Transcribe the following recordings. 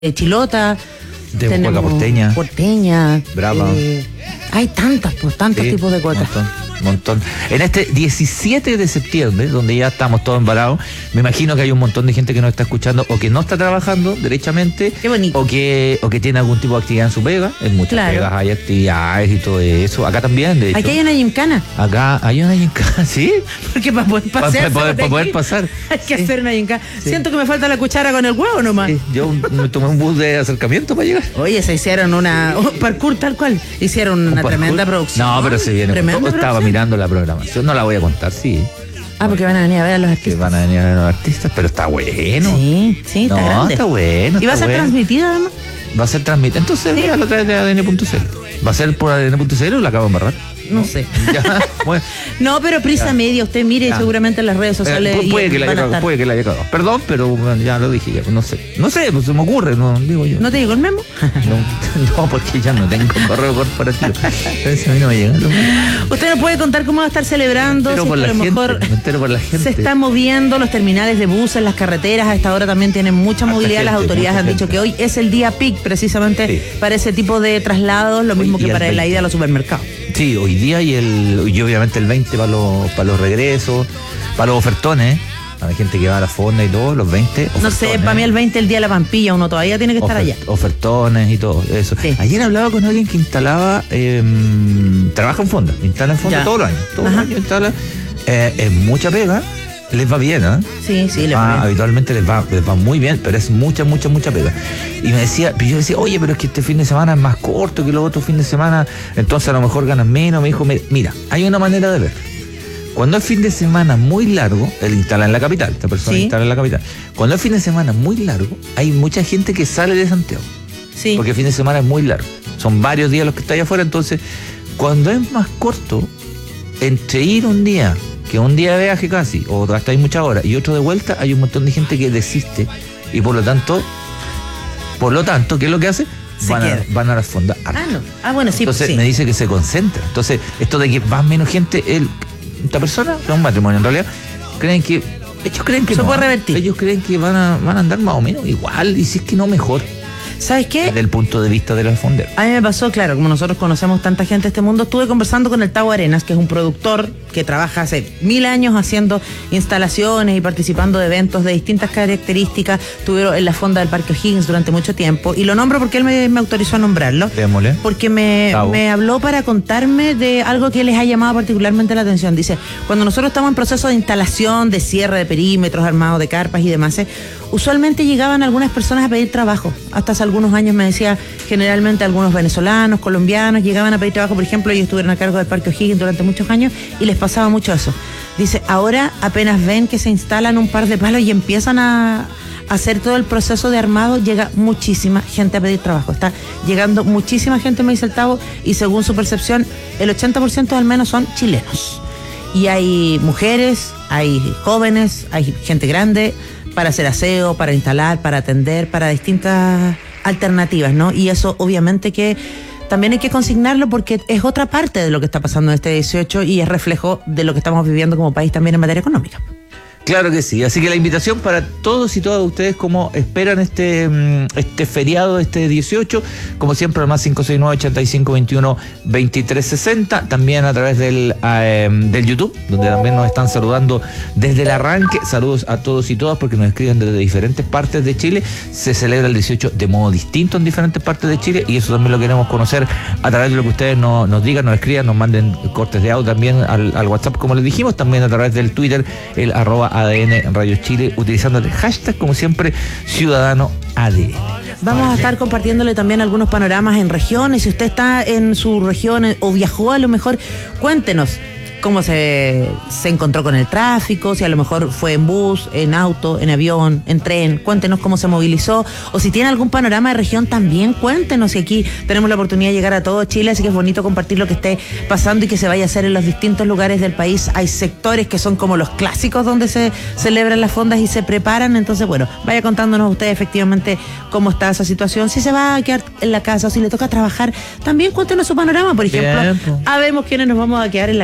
chilota. Tenemos cueca porteña. Brava. Hay tantos tipos de cuecas. Montón. En este 17 de septiembre, donde ya estamos todos embarados, me imagino que hay un montón de gente que nos está escuchando o que no está trabajando derechamente. Qué bonito. O que tiene algún tipo de actividad en su pega. En muchas pegas hay actividades y todo eso. Acá también, de hecho. Aquí hay una gincana. Acá hay una gincana, ¿sí? Porque para poder pasear. Para poder pasar. Hay que hacer una gincana. Sí. Siento que me falta la cuchara con el huevo nomás. Sí, yo me tomé un bus de acercamiento para llegar. Oye, se hicieron un parkour tal cual. Hicieron una tremenda producción. No, pero se viene. Estaba mirando la programación. No la voy a contar, sí. Porque van a venir a ver a los artistas. Que van a venir a ver a los artistas, pero está bueno. Sí, está grande. Está bueno. ¿Y va a ser transmitida además? Va a ser transmitida. Entonces, mira, lo traes de ADN.cl. ¿Va a ser por ADN.cl o la acabo de embarrar? No sé. Ya, bueno. No, pero Prisa Media, usted mire seguramente en las redes sociales. Puede que la haya cagado. Perdón, pero bueno, ya lo dije. No sé, pues se me ocurre, no digo yo. ¿No te llegó el memo? No, porque ya no tengo correo corporativo. Entonces a mí no me llega. Usted nos puede contar cómo va a estar celebrando. Me entero por la gente. Se están moviendo los terminales de buses, las carreteras. A esta hora también tienen mucha movilidad. Las autoridades han dicho que hoy es el día peak precisamente para ese tipo de traslados, lo mismo que para la ida a los supermercados. Sí, hoy día y obviamente el 20 para los regresos, para los ofertones. Hay gente que va a la fonda y todo, los 20. No sé, para mí el 20 el día de la Pampilla, uno todavía tiene que estar allá. Ofertones y todo eso. Sí. Ayer hablaba con alguien que instalaba, trabaja en fonda, instala en fonda todos los años. Todos los años instala. Es mucha pega. Les va bien, ¿eh? Sí, les va bien. Habitualmente les va muy bien, pero es mucha pega. Y yo decía, oye, pero es que este fin de semana es más corto que los otros fines de semana, entonces a lo mejor ganas menos. Me dijo, mira, hay una manera de ver. Cuando es fin de semana muy largo, él instala en la capital, esta persona instala en la capital. Cuando es fin de semana muy largo, hay mucha gente que sale de Santiago. Sí. Porque el fin de semana es muy largo. Son varios días los que está allá afuera, entonces, cuando es más corto, entre ir un día, que un día de viaje casi, o hasta hay muchas horas, y otro de vuelta, hay un montón de gente que desiste, y por lo tanto, ¿qué es lo que hace? Van a las fondas. Bueno, sí. Entonces me dice que se concentra. Entonces, esto de que va menos gente, esta persona, que es un matrimonio en realidad, ellos creen que se puede revertir. Ellos creen que van a andar más o menos igual, y si es que no mejor. ¿Sabes qué? Desde el punto de vista de los fonderos. A mí me pasó, claro, como nosotros conocemos tanta gente de este mundo, estuve conversando con el Tavo Arenas, que es un productor que trabaja hace 1000 años haciendo instalaciones y participando de eventos de distintas características. Estuvieron en la fonda del Parque O'Higgins durante mucho tiempo, y lo nombro porque él me autorizó a nombrarlo. Démosle. Porque me habló para contarme de algo que les ha llamado particularmente la atención. Dice, cuando nosotros estamos en proceso de instalación, de cierre de perímetros, armado de carpas y demás, usualmente llegaban algunas personas a pedir trabajo. Hasta hace algunos años me decía, generalmente algunos venezolanos, colombianos, llegaban a pedir trabajo. Por ejemplo, ellos estuvieron a cargo del Parque O'Higgins durante muchos años y les pasaba mucho eso. Dice, ahora apenas ven que se instalan un par de palos y empiezan a hacer todo el proceso de armado, llega muchísima gente a pedir trabajo. Está llegando muchísima gente, me dice el Tavo, y según su percepción, el 80% al menos son chilenos. Y hay mujeres, hay jóvenes, hay gente grande para hacer aseo, para instalar, para atender, para distintas alternativas, ¿no? Y eso obviamente que también hay que consignarlo porque es otra parte de lo que está pasando en este 18 y es reflejo de lo que estamos viviendo como país también en materia económica. Claro que sí, así que la invitación para todos y todas ustedes como esperan este feriado, este 18, como siempre al más 569-8521-2360, también a través del YouTube, donde también nos están saludando desde el arranque. Saludos a todos y todas porque nos escriben desde diferentes partes de Chile. Se celebra el 18 de modo distinto en diferentes partes de Chile y eso también lo queremos conocer a través de lo que ustedes nos digan, nos escriban, nos manden cortes de audio también al WhatsApp, como les dijimos, también a través del Twitter, el @ADN Radio Chile, utilizando el hashtag, como siempre, Ciudadano ADN. Vamos a estar compartiéndole también algunos panoramas en regiones. Si usted está en su región o viajó, a lo mejor cuéntenos cómo se encontró con el tráfico, si a lo mejor fue en bus, en auto, en avión, en tren. Cuéntenos cómo se movilizó, o si tiene algún panorama de región también cuéntenos. Y aquí tenemos la oportunidad de llegar a todo Chile, así que es bonito compartir lo que esté pasando y que se vaya a hacer en los distintos lugares del país. Hay sectores que son como los clásicos donde se celebran las fondas y se preparan, entonces bueno, vaya contándonos usted efectivamente cómo está esa situación, si se va a quedar en la casa o si le toca trabajar, también cuéntenos su panorama. Por ejemplo, habemos quienes nos vamos a quedar en la casa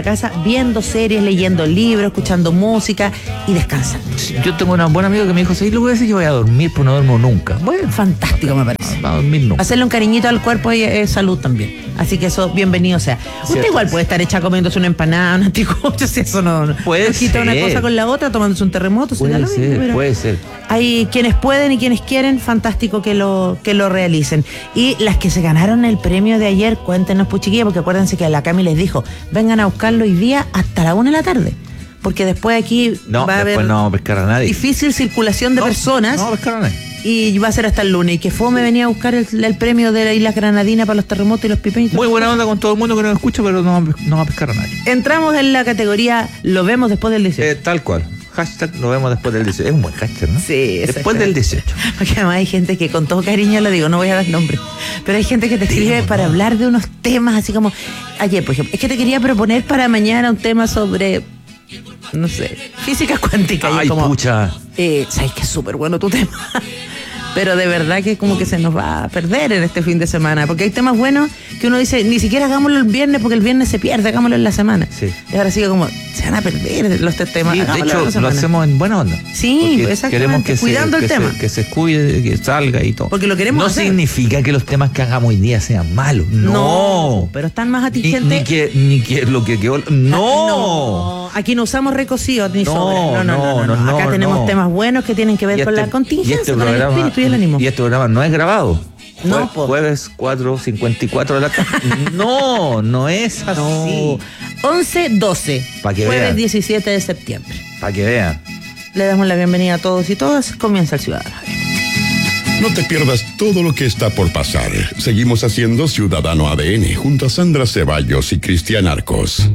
viendo series, leyendo libros, escuchando música y descansando. Yo tengo un buen amigo que me dijo, sí, lo voy a decir, yo voy a dormir, pero no duermo nunca. Bueno, fantástico me parece. Va a dormir nunca. Hacerle un cariñito al cuerpo es salud también. Así que eso, bienvenido sea. Usted Cierto. igual puede estar hecha comiéndose una empanada, un anticucho, si eso no Puede quita ser. una cosa con la otra, tomándose un terremoto. Puede ser. Hay quienes pueden y quienes quieren, fantástico que lo realicen. Y las que se ganaron el premio de ayer, cuéntenos, puchiquilla, porque acuérdense que la Cami les dijo, vengan a buscarlo hoy día hasta la 1 de la tarde. Porque después aquí va a haber no vamos a pescar a nadie. difícil circulación de personas. No vamos a pescar a nadie. Y va a ser hasta el lunes. Y que Fome venía a buscar el premio de la Isla Granadina para los terremotos y los pipeños. Muy buena onda con todo el mundo que nos escucha, pero no vamos a pescar a nadie. Entramos en la categoría Lo vemos después del 18. Tal cual. Hashtag lo vemos después del 18. Es un buen hashtag, ¿no? Sí, después del 18. Porque además hay gente que con todo cariño lo digo, no voy a dar nombre, pero hay gente que te escribe para hablar de unos temas así como ayer, por ejemplo, es que te quería proponer para mañana un tema sobre, no sé, física cuántica. Ay, y como, pucha. sabes que es súper bueno tu tema. Pero de verdad que como que se nos va a perder en este fin de semana, porque hay temas buenos que uno dice, ni siquiera hagámoslo el viernes porque el viernes se pierde, hagámoslo en la semana. Sí. Y ahora sigue como, se van a perder los temas. Sí, de hecho, lo hacemos en buena onda. Sí, exactamente. Queremos que cuidando el tema. Que se cuide, que salga y todo. Porque lo queremos No hacer. significa que los temas que hagamos hoy día sean malos. No. Pero están más atingentes. Ni que lo que quedó. No. Aquí no usamos recocidos ni No, sobras. No. Acá tenemos temas buenos que tienen que ver con la contingencia, con el espíritu y el ánimo. Y este programa no es grabado. No, jueves 4:54 de la tarde. No es así. No. 11-12. Pa' que jueves vean. 17 de septiembre. Para que vean. Le damos la bienvenida a todos y todas. Comienza el Ciudadano. No te pierdas todo lo que está por pasar. Seguimos haciendo Ciudadano ADN junto a Sandra Ceballos y Cristian Arcos.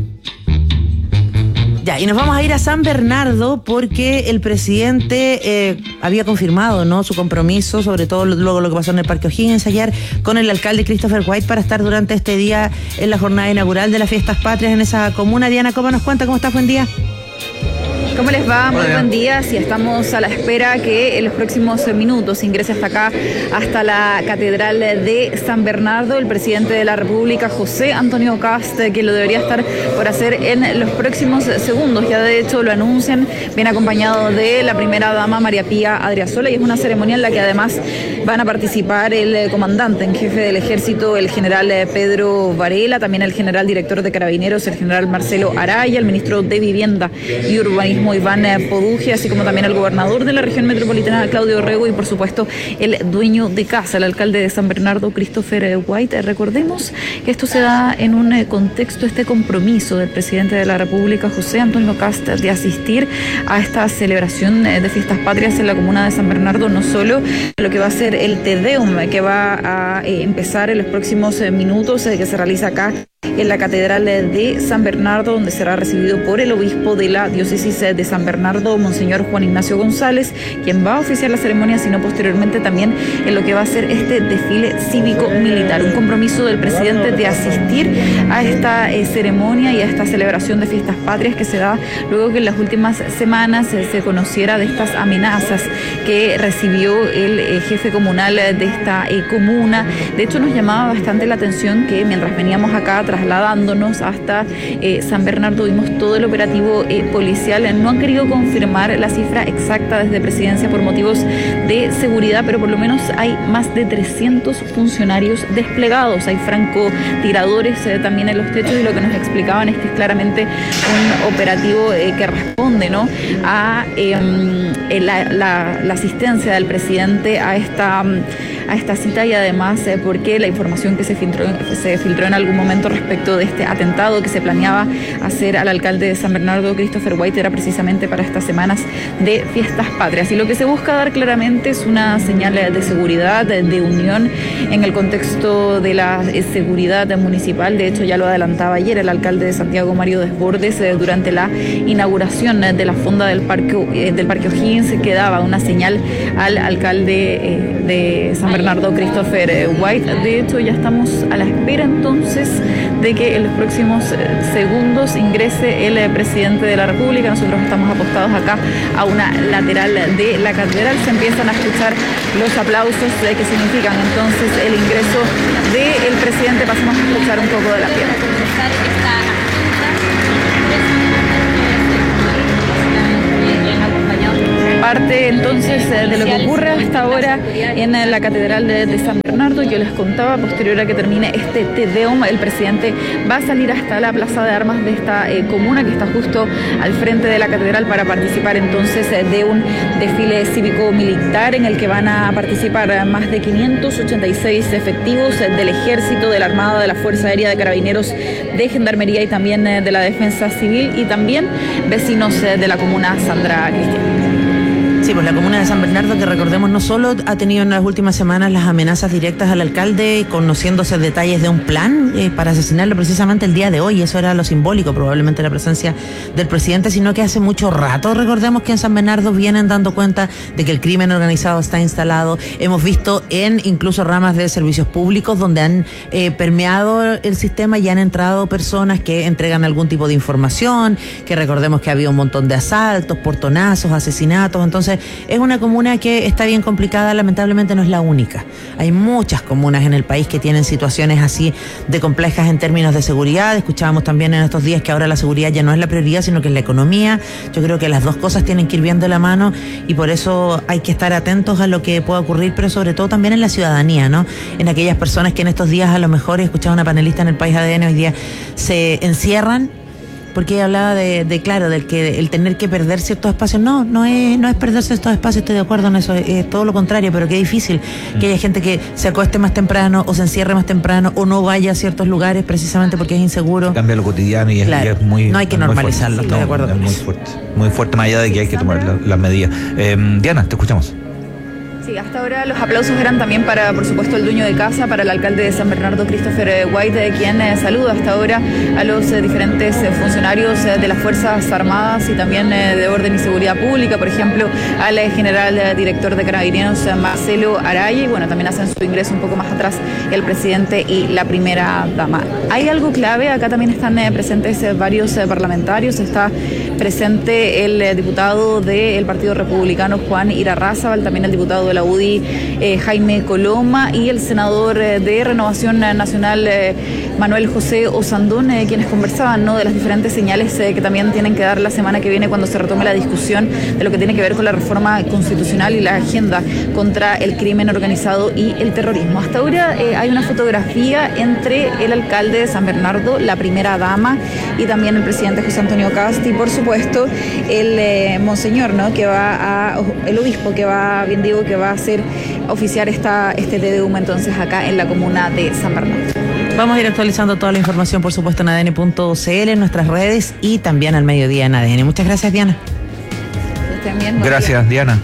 Ya, y nos vamos a ir a San Bernardo porque el presidente había confirmado, ¿no?, su compromiso, sobre todo luego lo que pasó en el Parque O'Higgins ayer, con el alcalde Christopher White para estar durante este día en la jornada inaugural de las Fiestas Patrias en esa comuna. Diana Copa nos cuenta, ¿cómo estás? Buen día. ¿Cómo les va? Muy buen día. Sí, estamos a la espera que en los próximos minutos ingrese hasta acá, hasta la Catedral de San Bernardo, el presidente de la República, José Antonio Kast, que lo debería estar por hacer en los próximos segundos. Ya de hecho lo anuncian, viene acompañado de la primera dama María Pía Adriasola, y es una ceremonia en la que además van a participar el comandante en jefe del ejército, el general Pedro Varela, también el general director de Carabineros, el general Marcelo Araya, el ministro de Vivienda y Urbanismo Iván Poduje, así como también el gobernador de la región metropolitana, Claudio Rego, y por supuesto el dueño de casa, el alcalde de San Bernardo, Christopher White. Recordemos que esto se da en un contexto, este compromiso del presidente de la República, José Antonio Kast, de asistir a esta celebración de Fiestas Patrias en la comuna de San Bernardo, no solo lo que va a ser el Te Deum, que va a empezar en los próximos minutos, que se realiza acá en la Catedral de San Bernardo, donde será recibido por el obispo de la diócesis de San Bernardo, Monseñor Juan Ignacio González, quien va a oficiar la ceremonia, sino posteriormente también en lo que va a ser este desfile cívico-militar. Un compromiso del presidente de asistir a esta ceremonia y a esta celebración de Fiestas Patrias, que se da luego que en las últimas semanas se conociera de estas amenazas que recibió el jefe comunal de esta comuna. De hecho, nos llamaba bastante la atención que mientras veníamos acá trasladándonos hasta San Bernardo, vimos todo el operativo policial. No han querido confirmar la cifra exacta desde Presidencia por motivos de seguridad, pero por lo menos hay más de 300 funcionarios desplegados. Hay francotiradores también en los techos, y lo que nos explicaban es que es claramente un operativo que responde, ¿no?, a la asistencia del presidente a esta cita, y además porque la información que se filtró en algún momento respecto de este atentado que se planeaba hacer al alcalde de San Bernardo, Christopher White, era precisamente para estas semanas de Fiestas Patrias. Y lo que se busca dar claramente es una señal de seguridad, de unión en el contexto de la seguridad municipal. De hecho, ya lo adelantaba ayer el alcalde de Santiago, Mario Desbordes, durante la inauguración de la fonda del Parque O'Higgins, que daba una señal al alcalde de San Bernardo, Christopher White. De hecho, ya estamos a la espera entonces de que en los próximos segundos ingrese el presidente de la República. Nosotros estamos apostados acá a una lateral de la catedral. Se empiezan a escuchar los aplausos que significan entonces el ingreso del presidente. Pasamos a escuchar un poco de la piedra. Parte entonces de lo que ocurre hasta ahora en la Catedral de San Bernardo. Yo les contaba, posterior a que termine este Te Deum, el presidente va a salir hasta la Plaza de Armas de esta comuna, que está justo al frente de la Catedral, para participar entonces de un desfile cívico-militar en el que van a participar más de 586 efectivos del Ejército, de la Armada, de la Fuerza Aérea, de Carabineros, de Gendarmería y también de la Defensa Civil, y también vecinos de la comuna. Sandra, Cristian. Sí, pues la comuna de San Bernardo, que recordemos no solo ha tenido en las últimas semanas las amenazas directas al alcalde, conociéndose detalles de un plan para asesinarlo precisamente el día de hoy. Eso era lo simbólico, probablemente la presencia del presidente, sino que hace mucho rato, recordemos que en San Bernardo vienen dando cuenta de que el crimen organizado está instalado. Hemos visto en incluso ramas de servicios públicos donde han permeado el sistema y han entrado personas que entregan algún tipo de información, que recordemos que ha habido un montón de asaltos, portonazos, asesinatos. Entonces es una comuna que está bien complicada, lamentablemente no es la única. Hay muchas comunas en el país que tienen situaciones así de complejas en términos de seguridad. Escuchábamos también en estos días que ahora la seguridad ya no es la prioridad, sino que es la economía. Yo creo que las dos cosas tienen que ir bien de la mano y por eso hay que estar atentos a lo que pueda ocurrir, pero sobre todo también en la ciudadanía, ¿no? En aquellas personas que en estos días, a lo mejor, he escuchado a una panelista en el País ADN hoy día, se encierran. Porque ella hablaba claro, del que el tener que perder ciertos espacios. No es perderse estos espacios, estoy de acuerdo en eso, es todo lo contrario, pero qué difícil que haya gente que se acueste más temprano o se encierre más temprano o no vaya a ciertos lugares precisamente porque es inseguro. Cambia lo cotidiano y claro, es muy... no hay que normalizarlo, estoy de acuerdo con eso. eso. Muy fuerte, más allá de que hay que tomar las medidas. Diana, te escuchamos. Sí, hasta ahora los aplausos eran también para, por supuesto, el dueño de casa, para el alcalde de San Bernardo, Christopher White, quien saluda hasta ahora a los diferentes funcionarios de las Fuerzas Armadas y también de Orden y Seguridad Pública, por ejemplo, al general director de Carabineros, Marcelo Araya, y bueno, también hacen su ingreso un poco más atrás el presidente y la primera dama. Hay algo clave, acá también están presentes varios parlamentarios, está presente el diputado del Partido Republicano, Juan Irarrázaval, también el diputado de la UDI, Jaime Coloma, y el senador de Renovación Nacional, Manuel José Osandón, quienes conversaban, ¿no?, de las diferentes señales que también tienen que dar la semana que viene cuando se retome la discusión de lo que tiene que ver con la reforma constitucional y la agenda contra el crimen organizado y el terrorismo. Hasta ahora hay una fotografía entre el alcalde de San Bernardo, la primera dama y también el presidente José Antonio Kast, y por supuesto el monseñor, ¿no?, que va el obispo que va, bien digo, que va a hacer oficiar este Te Deum entonces acá en la comuna de San Bernardo. Vamos a ir actualizando toda la información, por supuesto, en ADN.cl, en nuestras redes y también al mediodía en ADN. Muchas gracias, Diana. Estén bien, gracias, Diana.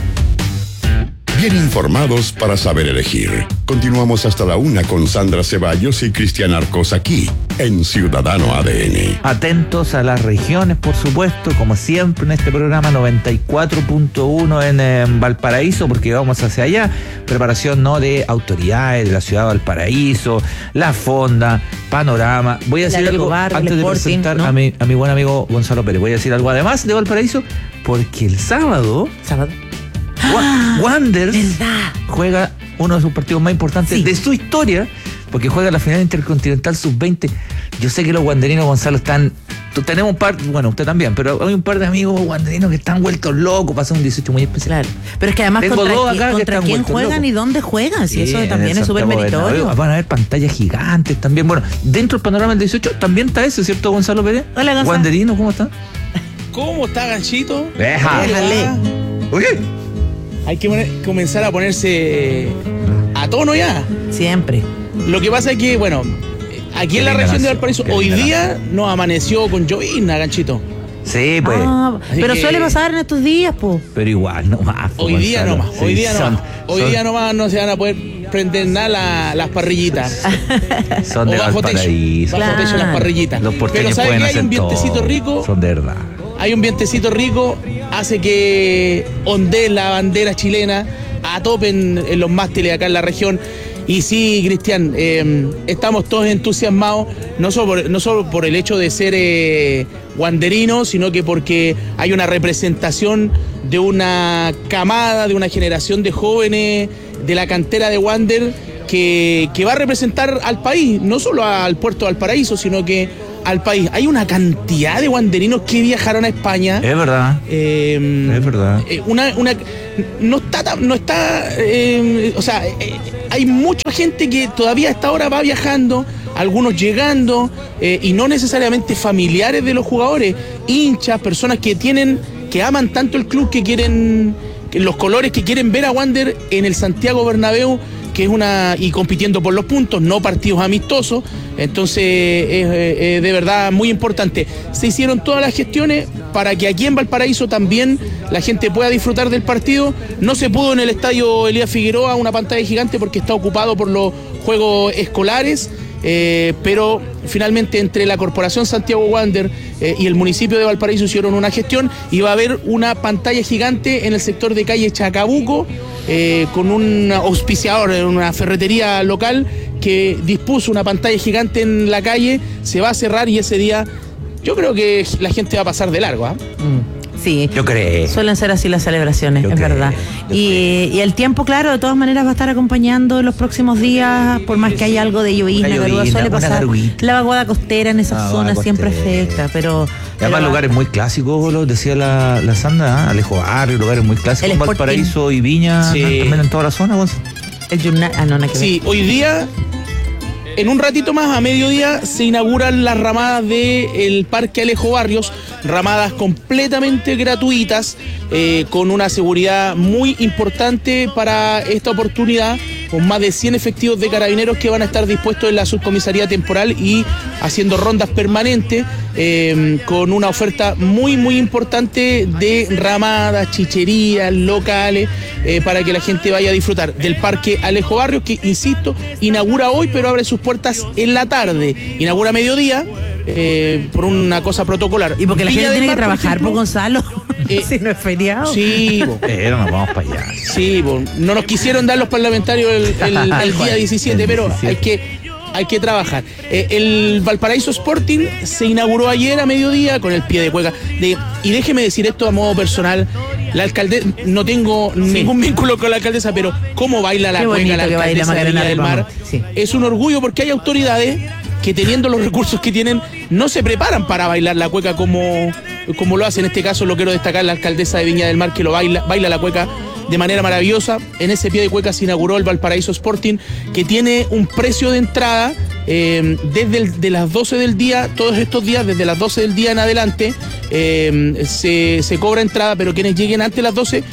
Bien informados para saber elegir. Continuamos hasta la 1 con Sandra Ceballos y Cristian Arcos aquí en Ciudadano ADN. Atentos a las regiones, por supuesto, como siempre en este programa 94.1 en Valparaíso, porque vamos hacia allá. Preparación, ¿no?, de autoridades de la ciudad de Valparaíso, la Fonda, Panorama. Voy a decir algo antes de presentar, ¿no?, a mi buen amigo Gonzalo Pérez. Voy a decir algo además de Valparaíso, porque el sábado Wanderers juega uno de sus partidos más importantes de su historia, porque juega la final intercontinental sub-20. Yo sé que los wanderinos, Gonzalo, tenemos un par, bueno, usted también, pero hay un par de amigos wanderinos que están vueltos locos, pasan un 18 muy especial. Claro. Pero es que además contra quién juegan locos y dónde juegan, si eso también es súper meritorio. Van a haber pantallas gigantes también. Bueno, dentro del panorama del 18 también está eso, ¿cierto, Gonzalo Pérez? Hola, Gonzalo. Wanderino, ¿cómo está? ¿Cómo está, Ganchito? Déjale. Oye, hay que comenzar a ponerse a tono ya. Siempre. Lo que pasa es que, bueno, aquí en la región de Valparaíso, hoy día nos amaneció con llovizna, Ganchito. Sí, pues. Pero suele pasar en estos días, pues. Pero igual, no más. Hoy día no más, hoy día no más. Hoy día no más no se van a poder prender nada las parrillitas. Son de Valparaíso. Bajo techo las parrillitas. Los porteños pero pueden ¿sabes que hay un hacer vientecito todo. rico? Son de verdad. Hay un vientecito rico, hace que ondee la bandera chilena a tope en los mástiles acá en la región. Y sí, Cristian, estamos todos entusiasmados, no solo por el hecho de ser wanderinos, sino que porque hay una representación de una camada, de una generación de jóvenes de la cantera de Wander que va a representar al país, no solo al puerto de Valparaíso, sino que al país. Hay una cantidad de wanderinos que viajaron a España. Es verdad. Es verdad. Hay mucha gente que todavía hasta ahora va viajando, algunos llegando, y no necesariamente familiares de los jugadores, hinchas, personas que aman tanto el club, que quieren los colores, que quieren ver a Wander en el Santiago Bernabéu, que es y compitiendo por los puntos, no partidos amistosos. Entonces es de verdad muy importante. Se hicieron todas las gestiones para que aquí en Valparaíso también la gente pueda disfrutar del partido. No se pudo en el estadio Elías Figueroa una pantalla gigante porque está ocupado por los juegos escolares, pero finalmente entre la Corporación Santiago Wander y el municipio de Valparaíso hicieron una gestión y va a haber una pantalla gigante en el sector de calle Chacabuco, con un auspiciador, una ferretería local que dispuso una pantalla gigante en la calle. Se va a cerrar y ese día yo creo que la gente va a pasar de largo, ¿eh? Sí, yo creo. Suelen ser así las celebraciones, es verdad. Y el tiempo, claro, de todas maneras va a estar acompañando en los próximos días, por más que haya algo de llovizna, suele pasar. La vaguada costera en esas zonas siempre afecta, pero... Y además lugares muy clásicos, lo decía la Sandra, Alejo Barrio, lugares muy clásicos, Valparaíso y Viña, también en toda la zona, Gonzalo. El Journal, no que sí, hoy día... En un ratito más, a mediodía, se inauguran las ramadas del Parque Alejo Barrios, ramadas completamente gratuitas, con una seguridad muy importante para esta oportunidad, con más de 100 efectivos de carabineros que van a estar dispuestos en la subcomisaría temporal y haciendo rondas permanentes, con una oferta muy, muy importante de ramadas, chicherías, locales, para que la gente vaya a disfrutar del Parque Alejo Barrios, que, insisto, inaugura hoy, pero abre sus puertas en la tarde. Inaugura a mediodía, por una cosa protocolar. Y porque la gente tiene que trabajar, por Gonzalo, si no es feriado. Sí, pero nos vamos para allá. Sí, no nos quisieron dar los parlamentarios el día 17, pero hay que trabajar. El Valparaíso Sporting se inauguró ayer a mediodía con el pie de cueca. Y déjeme decir esto a modo personal. La alcaldesa, no tengo ningún vínculo con la alcaldesa, pero cómo baila la cueca la alcaldesa de Viña del Mar. Sí. Es un orgullo porque hay autoridades que, teniendo los recursos que tienen, no se preparan para bailar la cueca como lo hace. En este caso lo quiero destacar la alcaldesa de Viña del Mar, que baila la cueca de manera maravillosa. En ese pie de cueca se inauguró el Valparaíso Sporting, que tiene un precio de entrada desde las 12 del día, todos estos días, desde las 12 del día en adelante, se cobra entrada, pero quienes lleguen antes de las 12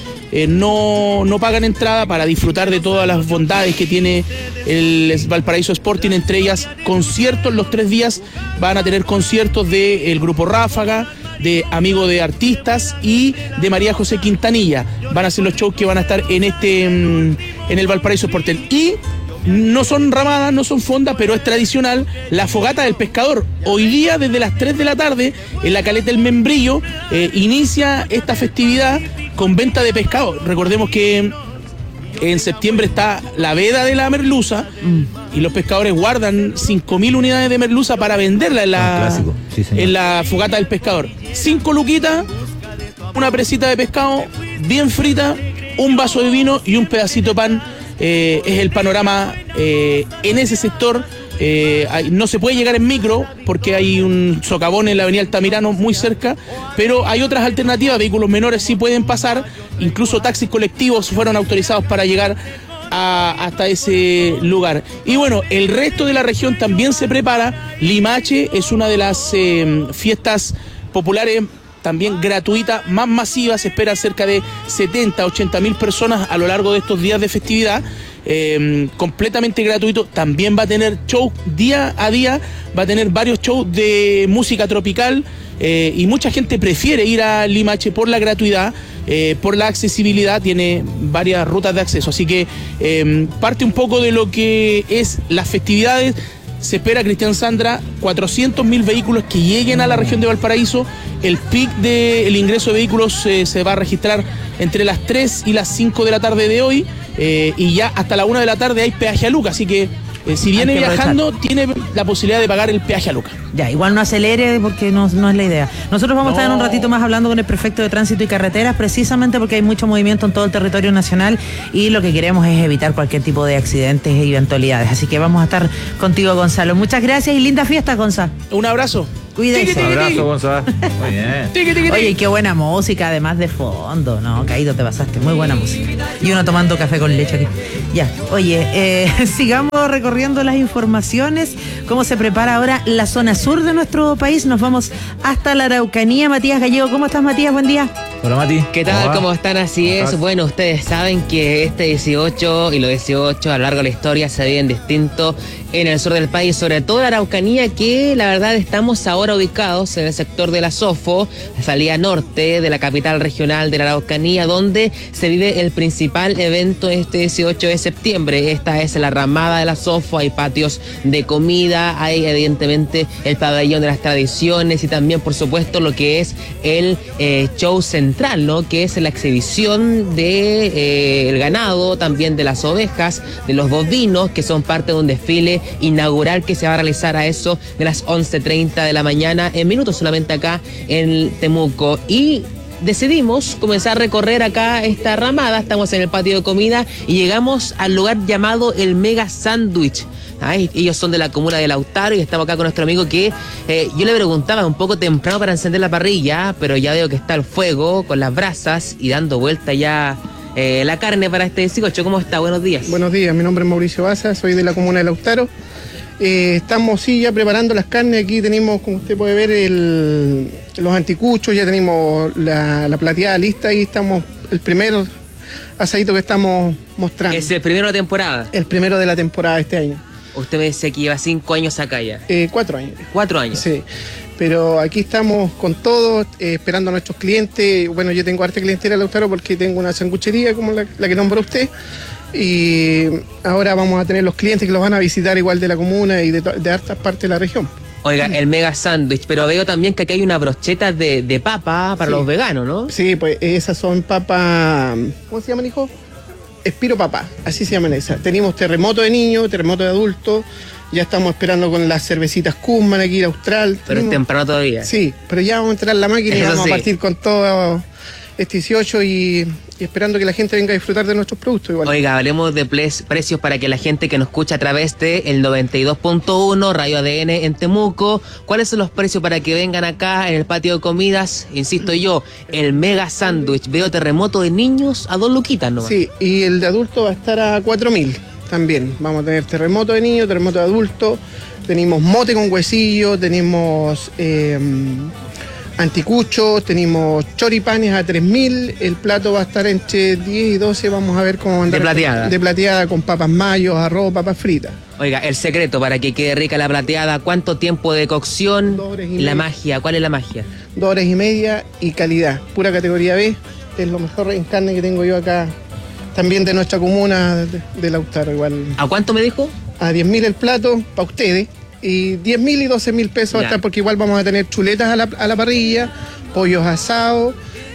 no pagan entrada para disfrutar de todas las bondades que tiene el Valparaíso Sporting, entre ellas conciertos. Los 3 días van a tener conciertos del Grupo Ráfaga, de Amigo de Artistas y de María José Quintanilla. Van a ser los shows que van a estar en el Valparaíso Sporting. Y no son ramadas, no son fondas, pero es tradicional la fogata del pescador. Hoy día, desde las 3 de la tarde, en la Caleta del Membrillo, inicia esta festividad con venta de pescado. Recordemos que en septiembre está la veda de la merluza, y los pescadores guardan 5.000 unidades de merluza para venderla en la fogata del pescador. 5 luquitas, una presita de pescado bien frita, un vaso de vino y un pedacito de pan. Es el panorama en ese sector. No se puede llegar en micro porque hay un socavón en la avenida Altamirano muy cerca, pero hay otras alternativas. Vehículos menores sí pueden pasar, incluso taxis colectivos fueron autorizados para llegar hasta ese lugar. Y bueno, el resto de la región también se prepara. Limache es una de las fiestas populares también gratuita, más masiva. Se espera cerca de 70, 80 mil personas a lo largo de estos días de festividad, completamente gratuito. También va a tener show día a día, va a tener varios shows de música tropical, y mucha gente prefiere ir a Limache por la gratuidad, por la accesibilidad. Tiene varias rutas de acceso, así que parte un poco de lo que es las festividades. Se espera, Cristian Sandra, 400.000 vehículos que lleguen a la región de Valparaíso. El pic del ingreso de vehículos se va a registrar entre las 3 y las 5 de la tarde de hoy, y ya hasta la 1 de la tarde hay peaje a Luca, así que si viene viajando tiene la posibilidad de pagar el peaje a Luca. Ya, igual no acelere porque no es la idea. Nosotros vamos a estar en un ratito más hablando con el prefecto de Tránsito y Carreteras, precisamente porque hay mucho movimiento en todo el territorio nacional y lo que queremos es evitar cualquier tipo de accidentes e eventualidades. Así que vamos a estar contigo, Gonzalo. Muchas gracias y linda fiesta, Gonzalo. Un abrazo. Cuídense. Un abrazo, Gonzalo. Muy bien. Oye, qué buena música, además de fondo, ¿no? Caído, te pasaste. Muy buena música. Y uno tomando café con leche aquí. Ya, oye, sigamos recorriendo las informaciones. ¿Cómo se prepara ahora la zona sur de nuestro país? Nos vamos hasta la Araucanía. Matías Gallego, ¿cómo estás, Matías? Buen día. Hola, Mati. ¿Qué tal? ¿Cómo están? Así es. Bueno, ustedes saben que este 18 y los 18 a lo largo de la historia se viven distinto en el sur del país, sobre todo la Araucanía, que la verdad estamos ahora ubicados en el sector de la Sofo, la salida norte de la capital regional de la Araucanía, donde se vive el principal evento este 18 de septiembre. Esta es la ramada de la Sofo, hay patios de comida, hay evidentemente el pabellón de las tradiciones y también, por supuesto, lo que es el show central, ¿no? Que es la exhibición de el ganado, también de las ovejas, de los bovinos, que son parte de un desfile inaugural que se va a realizar a eso de las 11:30 de la mañana, en minutos solamente acá en Temuco. Y decidimos comenzar a recorrer acá esta ramada. Estamos en el patio de comida y llegamos al lugar llamado el Mega Sándwich. Ellos son de la comuna de Lautaro y estamos acá con nuestro amigo que yo le preguntaba un poco temprano para encender la parrilla, pero ya veo que está el fuego con las brasas y dando vuelta ya la carne para este 18. ¿Cómo está? Buenos días. Buenos días, mi nombre es Mauricio Baza, soy de la comuna de Lautaro. Estamos ya preparando las carnes. Aquí tenemos, como usted puede ver, los anticuchos, ya tenemos la plateada lista y estamos el primer asadito que estamos mostrando. ¿Es el primero de la temporada? El primero de la temporada este año. Usted me dice que lleva 5 años acá ya. 4 años. 4 años. Sí, pero aquí estamos con todo, esperando a nuestros clientes. Bueno, yo tengo harta clientela en Lautaro porque tengo una sanguchería como la que nombró usted. Y ahora vamos a tener los clientes que los van a visitar igual de la comuna y de hartas partes de la región. Oiga, el Mega Sándwich, pero veo también que aquí hay una brocheta de papa para los veganos, ¿no? Sí, pues esas son papas, ¿cómo se llaman, hijo? Espiro Papá, así se llaman esas. Tenemos terremoto de niño, terremoto de adulto. Ya estamos esperando con las cervecitas Kuzman aquí en Austral. Pero es temprano todavía. Sí, pero ya vamos a entrar en la máquina y vamos a partir con todo este 18 y esperando que la gente venga a disfrutar de nuestros productos igual. Oiga, hablemos de precios para que la gente que nos escucha a través de el 92.1 Radio ADN en Temuco, ¿cuáles son los precios para que vengan acá en el patio de comidas? Insisto yo, el Mega Sándwich. Veo terremoto de niños a 2 luquitas nomás. Sí, y el de adulto va a estar a 4.000 también. Vamos a tener terremoto de niños, terremoto de adulto, tenemos mote con huesillo, tenemos anticuchos, tenemos choripanes a 3.000, el plato va a estar entre 10 y 12, vamos a ver cómo andar. De plateada. De plateada con papas mayo, arroz, papas fritas. Oiga, el secreto para que quede rica la plateada, ¿cuánto tiempo de cocción? 2 horas y la media. magia, ¿cuál es la magia? 2 horas y media y calidad, pura categoría B, es lo mejor en carne que tengo yo acá, también de nuestra comuna de Lautaro igual. ¿A cuánto me dijo? A 10.000 el plato, para ustedes. Y 10.000 y 12.000 pesos hasta, porque igual vamos a tener chuletas a la parrilla, pollos asados,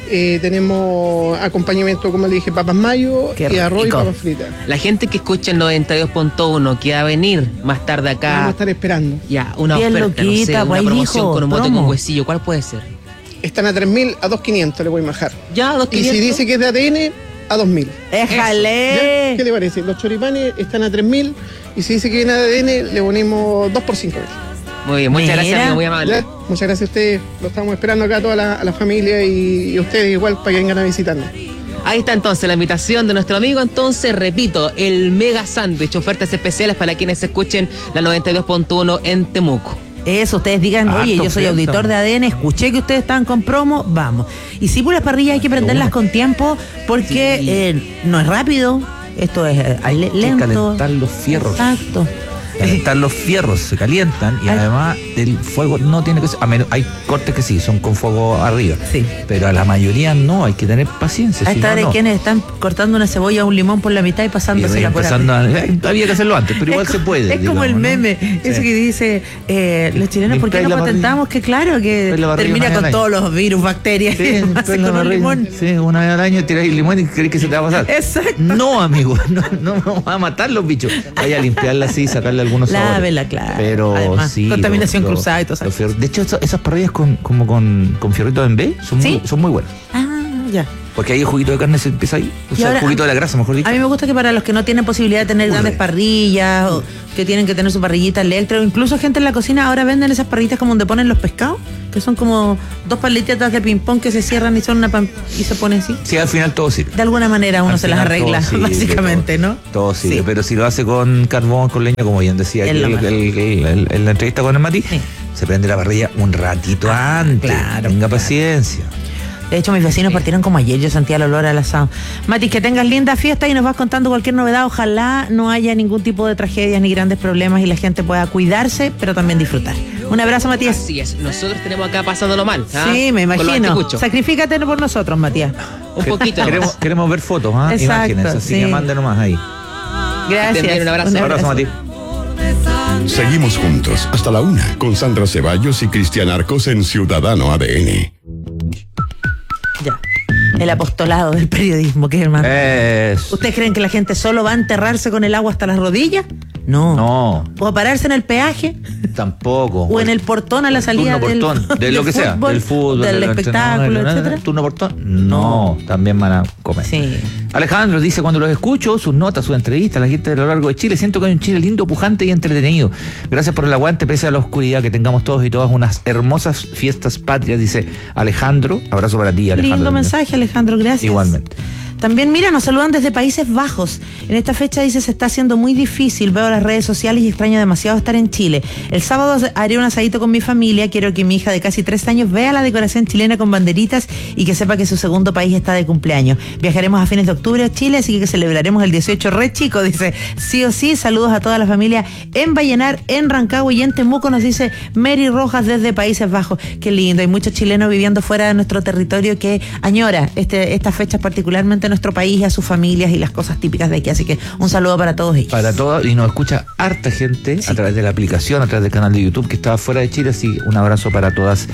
tenemos acompañamiento, como le dije, papas mayo y arroz y papas fritas. La gente que escucha el 92.1 que va a venir más tarde acá. Vamos a estar esperando. Ya, una Bien oferta, loquita, no sé, una pues ahí promoción dijo, con un bote promo. con huesillo, ¿cuál puede ser? Están a 3.000, a 2.500 le voy a bajar. Ya, Y 2.500. si dice que es de ADN, a 2.000. ¡Éjale! ¿Ya? ¿Qué le parece? Los choripanes están a 3.000 y si dice que viene de ADN, le ponemos 2 por 5. Muy bien, muchas Mira. gracias, amigo, muy amable. ¿Ya? Muchas gracias a ustedes. Lo estamos esperando acá a la familia y ustedes igual para que vengan a visitarnos. Ahí está entonces la invitación de nuestro amigo. Entonces, repito, el Mega Sándwich, ofertas especiales para quienes escuchen la 92.1 en Temuco. Eso, ustedes digan, oye, yo soy auditor de ADN, escuché que ustedes estaban con promo, vamos. Y sí, por las parrillas hay que prenderlas con tiempo porque no es rápido, esto es Hay que lento. calentar los fierros. Exacto. Calentar los fierros, se calientan y además el fuego no tiene que ser, hay cortes que sí, son con fuego arriba, Sí. pero a la mayoría no, hay que tener paciencia. A si esta no, hora no. quienes están cortando una cebolla o un limón por la mitad y pasándosela por empezando arriba. había que hacerlo antes, pero igual Es se puede. Es como digamos, el ¿no? meme, ese Sí. que dice, los chilenos, ¿por qué Limpiáis no la parrilla. patentamos que claro, que Limpiáis la parrilla termina una vez con al todos los virus, bacterias, Sí, y demás, pero con la un parrilla, limón? sí, una vez al año tiráis el limón y creéis que se te va a pasar. Exacto. No, amigo, no va a matar los bichos. Vaya a limpiarla así, sacarle algunos sabores. Lávela, claro. Pero Además, sí. contaminación cruzada y todo eso. De hecho, esas parrillas con fierritos en B son ¿Sí? muy buenas. Ah, ya. Porque ahí el juguito de carne se empieza ahí. O sea, el juguito de la grasa, mejor dicho. A mí me gusta que para los que no tienen posibilidad de tener grandes parrillas o que tienen que tener su parrillita eléctrica, o incluso gente en la cocina ahora venden esas parrillitas como donde ponen los pescados, que son como 2 paletitas de ping-pong que se cierran y son y se pone así. Sí, al final todo sirve. De alguna manera uno se las arregla, básicamente, ¿no? Todo sirve, Sí. pero si lo hace con carbón, con leña, como bien decía aquí en la entrevista con el Mati, se prende la parrilla un ratito antes. Claro, Tenga paciencia. De hecho, mis vecinos partieron como ayer, yo sentía el olor al asado. Mati, que tengas linda fiesta y nos vas contando cualquier novedad. Ojalá no haya ningún tipo de tragedias ni grandes problemas y la gente pueda cuidarse, pero también disfrutar. Un abrazo, Matías. Así es, nosotros tenemos acá pasándolo mal. ¿Ah? Sí, me Con los imagino. anticuchos. Sacrifícate por nosotros, Matías. Un poquito. Queremos ver fotos, Exacto, imágenes, así sí. que manden nomás ahí. Gracias. Un abrazo. Un abrazo, Mati. Seguimos juntos hasta la 1 con Sandra Ceballos y Cristian Arcos en Ciudadano ADN. Ya. El apostolado del periodismo, que es hermano. Eso. ¿Ustedes creen que la gente solo va a enterrarse con el agua hasta las rodillas? No. No, ¿O a pararse en el peaje? tampoco. ¿O en el portón a la salida turno portón, de lo que sea, del fútbol, del espectáculo, etcétera? ¿Turno portón? No, también van a comer. Sí. Alejandro dice, cuando los escucho, sus notas, sus entrevistas, la gente de lo largo de Chile, siento que hay un Chile lindo, pujante y entretenido. Gracias por el aguante, pese a la oscuridad, que tengamos todos y todas unas hermosas fiestas patrias, dice Alejandro. Abrazo para ti, Alejandro. Lindo mensaje, Alejandro, gracias. Igualmente. También, mira, nos saludan desde Países Bajos. En esta fecha, dice, se está haciendo muy difícil. Veo las redes sociales y extraño demasiado estar en Chile. El sábado haré un asadito con mi familia. Quiero que mi hija de casi 3 años vea la decoración chilena con banderitas y que sepa que su segundo país está de cumpleaños. Viajaremos a fines de octubre a Chile, así que celebraremos el 18 re chico, dice. Sí o sí, saludos a toda la familia en Vallenar, en Rancagua y en Temuco, nos dice Mary Rojas desde Países Bajos. Qué lindo, hay muchos chilenos viviendo fuera de nuestro territorio que añora estas fechas, particularmente nuestro país, a sus familias y las cosas típicas de aquí, así que un saludo para todos ellos. Para todos, y nos escucha harta gente a través de la aplicación, a través del canal de YouTube que estaba fuera de Chile, así un abrazo para todas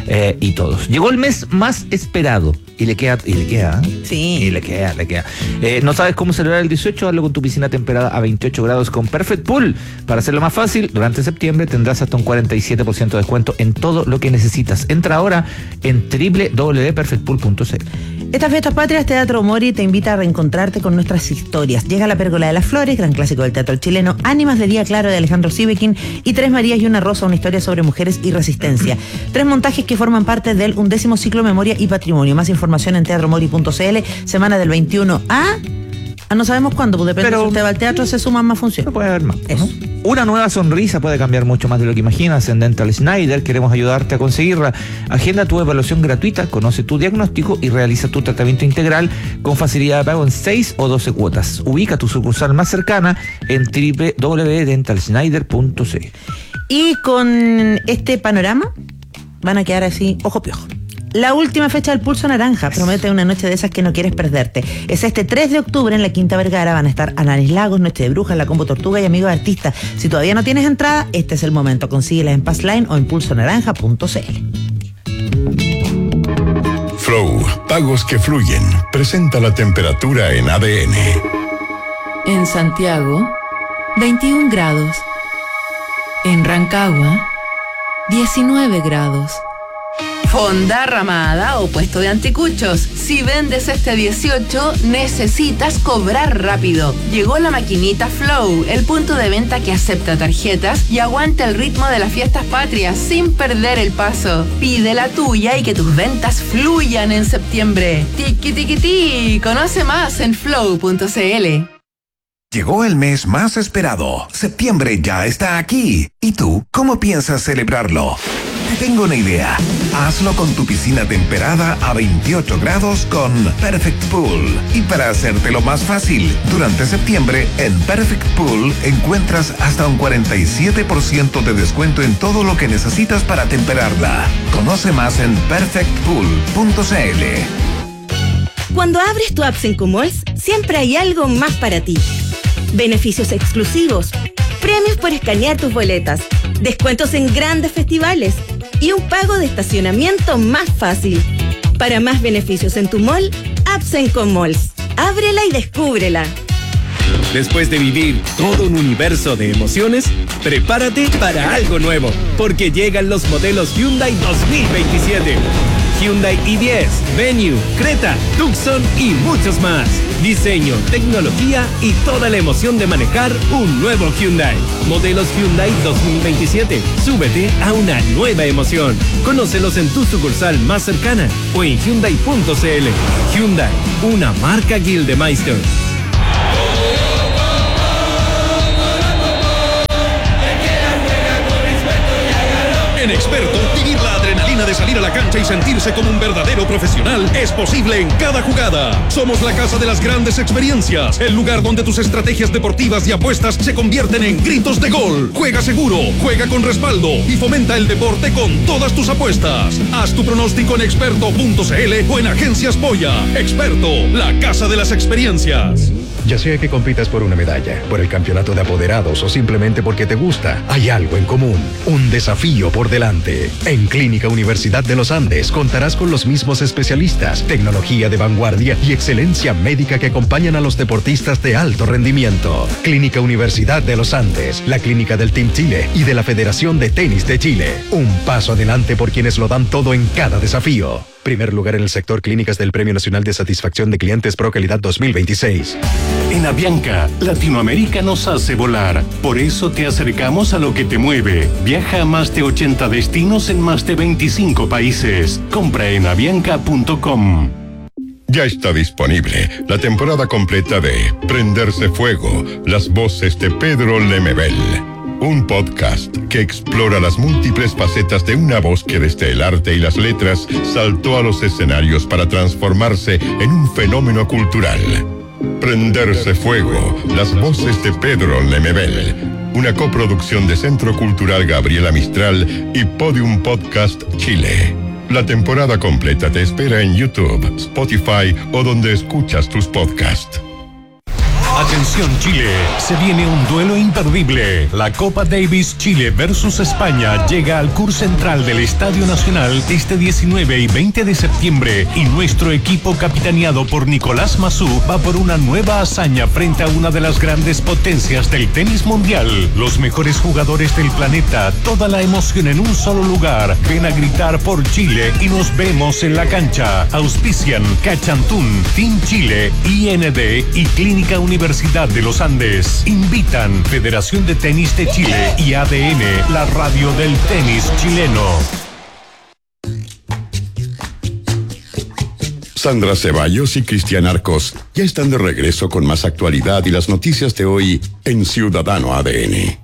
y todos. Llegó el mes más esperado y le queda, Sí. y le queda. ¿No sabes cómo celebrar el 18? Hazlo con tu piscina temperada a 28 grados con Perfect Pool. Para hacerlo más fácil, durante septiembre tendrás hasta un 47% de descuento en todo lo que necesitas. Entra ahora en www.perfectpool.cl. Estas fiestas patrias, Teatro Mori te invita a reencontrarte con nuestras historias. Llega La Pérgola de las Flores, gran clásico del teatro chileno, Ánimas de Día Claro de Alejandro Sivekin y Tres Marías y una Rosa, una historia sobre mujeres y resistencia. 3 montajes que forman parte del 11º ciclo Memoria y Patrimonio. Más información en teatromori.cl, semana del 21 a no sabemos cuándo, pues depende. Pero si usted va al teatro, se suman más funciones. No puede haber más. Eso. ¿No? Una nueva sonrisa puede cambiar mucho más de lo que imaginas. En Dental Schneider queremos ayudarte a conseguirla. Agenda tu evaluaón gratuita, conoce tu diagnóstico y realiza tu tratamiento integral con facilidad de pago en 6 o 12 cuotas. Ubica tu sucursal más cercana en www.dentalschneider.cl. Y con este panorama van a quedar así, ojo piojo. La última fecha del Pulso Naranja promete una noche de esas que no quieres perderte. Es este 3 de octubre en la Quinta Vergara. Van a estar Ananis Lagos, Noche de Brujas, La Combo Tortuga y Amigos Artistas. Si todavía no tienes entrada, este es el momento. Consíguelas en Passline o en pulsonaranja.cl. Flow, pagos que fluyen. Presenta la temperatura en ADN. En Santiago, 21 grados. En Rancagua, 19 grados. Fonda, ramada o puesto de anticuchos. Si vendes este 18, necesitas cobrar rápido. Llegó la maquinita Flow, el punto de venta que acepta tarjetas y aguanta el ritmo de las fiestas patrias sin perder el paso. Pide la tuya y que tus ventas fluyan en septiembre. Tiki tiki ti. Conoce más en flow.cl. Llegó el mes más esperado. Septiembre ya está aquí. ¿Y tú, cómo piensas celebrarlo? Te tengo una idea. Hazlo con tu piscina temperada a 28 grados con Perfect Pool. Y para hacértelo más fácil, durante septiembre en Perfect Pool encuentras hasta un 47% de descuento en todo lo que necesitas para temperarla. Conoce más en perfectpool.cl. Cuando abres tu app en Comols, siempre hay algo más para ti. Beneficios exclusivos, premios por escanear tus boletas, descuentos en grandes festivales y un pago de estacionamiento más fácil. Para más beneficios en tu mall, apps en Comols. Ábrela y descúbrela. Después de vivir todo un universo de emociones, prepárate para algo nuevo, porque llegan los modelos Hyundai 2027. Hyundai i10, Venue, Creta, Tucson y muchos más. Diseño, tecnología y toda la emoción de manejar un nuevo Hyundai. Modelos Hyundai 2027. Súbete a una nueva emoción. Conócelos en tu sucursal más cercana o en Hyundai.cl. Hyundai, una marca Gildemeister. En Experto, vivir la adrenalina de salir a la cancha y sentirse como un verdadero profesional es posible en cada jugada. Somos la casa de las grandes experiencias, el lugar donde tus estrategias deportivas y apuestas se convierten en gritos de gol. Juega seguro, juega con respaldo y fomenta el deporte con todas tus apuestas. Haz tu pronóstico en experto.cl o en Agencias Polla. Experto, la casa de las experiencias. Ya sea que compitas por una medalla, por el campeonato de apoderados o simplemente porque te gusta, hay algo en común, un desafío por delante. En Clínica Universidad de los Andes contarás con los mismos especialistas, tecnología de vanguardia y excelencia médica que acompañan a los deportistas de alto rendimiento. Clínica Universidad de los Andes, la clínica del Team Chile y de la Federación de Tenis de Chile. Un paso adelante por quienes lo dan todo en cada desafío. Primer lugar en el sector clínicas del Premio Nacional de Satisfacción de Clientes Pro Calidad 2026. En Avianca, Latinoamérica nos hace volar. Por eso te acercamos a lo que te mueve. Viaja a más de 80 destinos en más de 25 países. Compra en avianca.com. Ya está disponible la temporada completa de Prenderse Fuego, las voces de Pedro Lemebel. Un podcast que explora las múltiples facetas de una voz que desde el arte y las letras saltó a los escenarios para transformarse en un fenómeno cultural. Prenderse Fuego, las voces de Pedro Lemebel. Una coproducción de Centro Cultural Gabriela Mistral y Podium Podcast Chile. La temporada completa te espera en YouTube, Spotify o donde escuchas tus podcasts. Atención Chile, se viene un duelo imperdible. La Copa Davis Chile versus España llega al CUR Central del Estadio Nacional este 19 y 20 de septiembre y nuestro equipo capitaneado por Nicolás Massú va por una nueva hazaña frente a una de las grandes potencias del tenis mundial. Los mejores jugadores del planeta, toda la emoción en un solo lugar. Ven a gritar por Chile y nos vemos en la cancha. Auspician Cachantún, Team Chile, IND y Clínica Universidad de los Andes. Invitan Federación de Tenis de Chile y ADN, la radio del tenis chileno. Sandra Ceballos y Cristian Arcos ya están de regreso con más actualidad y las noticias de hoy en Ciudadano ADN.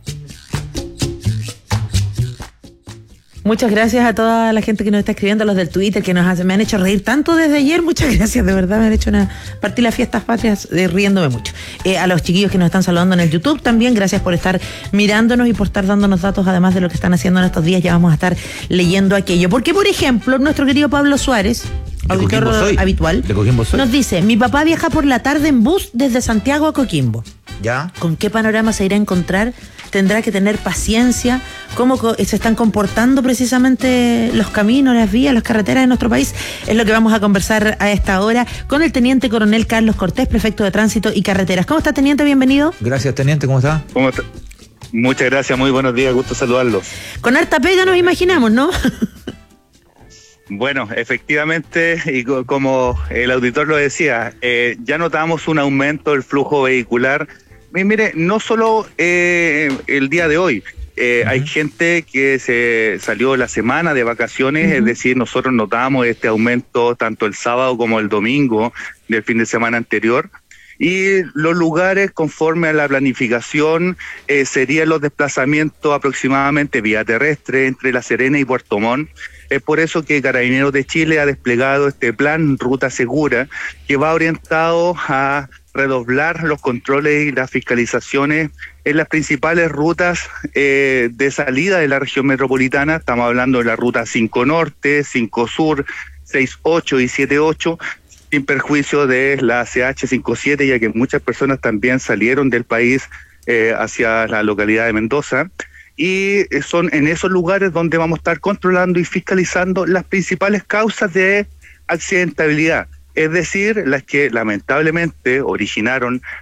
Muchas gracias a toda la gente que nos está escribiendo, a los del Twitter que me han hecho reír tanto desde ayer. Muchas gracias, de verdad, me han hecho partir las fiestas patrias riéndome mucho. A los chiquillos que nos están saludando en el YouTube también, gracias por estar mirándonos y por estar dándonos datos, además de lo que están haciendo en estos días. Ya vamos a estar leyendo aquello. Porque, por ejemplo, nuestro querido Pablo Suárez, auditor habitual, nos dice: mi papá viaja por la tarde en bus desde Santiago a Coquimbo. ¿Ya? ¿Con qué panorama se irá a encontrar? Tendrá que tener paciencia. ¿Cómo se están comportando precisamente los caminos, las vías, las carreteras de nuestro país? Es lo que vamos a conversar a esta hora con el Teniente Coronel Carlos Cortés, prefecto de Tránsito y Carreteras. ¿Cómo está, Teniente? Bienvenido. Gracias, Teniente. ¿Cómo está? ¿Cómo está? Muchas gracias, muy buenos días, gusto saludarlos. Con harta pega nos imaginamos, ¿no? Bueno, efectivamente, y como el auditor lo decía, ya notamos un aumento del flujo vehicular. Mire, no solo el día de hoy, hay gente que se salió la semana de vacaciones, es decir, nosotros notamos este aumento tanto el sábado como el domingo del fin de semana anterior. Y los lugares, conforme a la planificación, serían los desplazamientos aproximadamente vía terrestre entre La Serena y Puerto Montt. Es por eso que Carabineros de Chile ha desplegado este plan Ruta Segura, que va orientado a redoblar los controles y las fiscalizaciones en las principales rutas de salida de la región metropolitana. Estamos hablando de la ruta 5 Norte, 5 Sur, 6-8 y 7-8, sin perjuicio de la CH57, ya que muchas personas también salieron del país hacia la localidad de Mendoza. Y son en esos lugares donde vamos a estar controlando y fiscalizando las principales causas de accidentabilidad, es decir, las que lamentablemente originaron las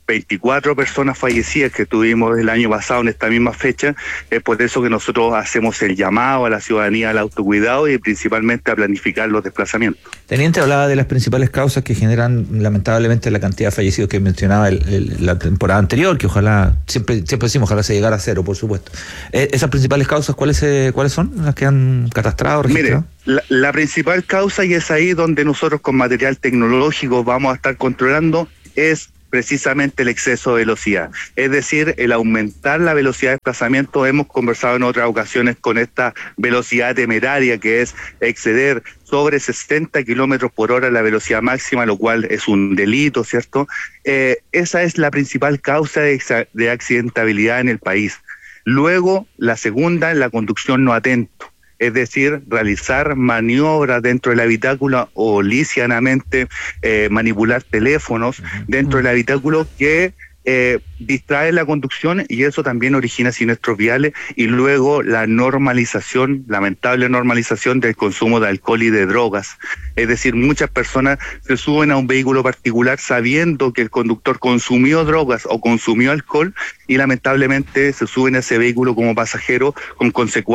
24 personas fallecidas que tuvimos el año pasado en esta misma fecha. Es por eso que nosotros hacemos el llamado a la ciudadanía al autocuidado y principalmente a planificar los desplazamientos. Teniente, hablaba de las principales causas que generan lamentablemente la cantidad de fallecidos que mencionaba la temporada anterior, que ojalá, siempre decimos, ojalá se llegara a cero, por supuesto. Esas principales causas, ¿cuáles son las que han catastrado, registrado? Mire, la principal causa, y es ahí donde nosotros con material tecnológico vamos a estar controlando, es precisamente el exceso de velocidad, es decir, el aumentar la velocidad de desplazamiento. Hemos conversado en otras ocasiones con esta velocidad temeraria, que es exceder sobre 60 kilómetros por hora la velocidad máxima, lo cual es un delito, ¿cierto? Esa es la principal causa de accidentabilidad en el país. Luego, la segunda, la conducción no atento. Es decir, realizar maniobras dentro del habitáculo o lisianamente manipular teléfonos dentro del habitáculo que distrae la conducción, y eso también origina siniestros viales. Y luego la normalización, lamentable normalización del consumo de alcohol y de drogas. Es decir, muchas personas se suben a un vehículo particular sabiendo que el conductor consumió drogas o consumió alcohol, y lamentablemente se suben a ese vehículo como pasajero con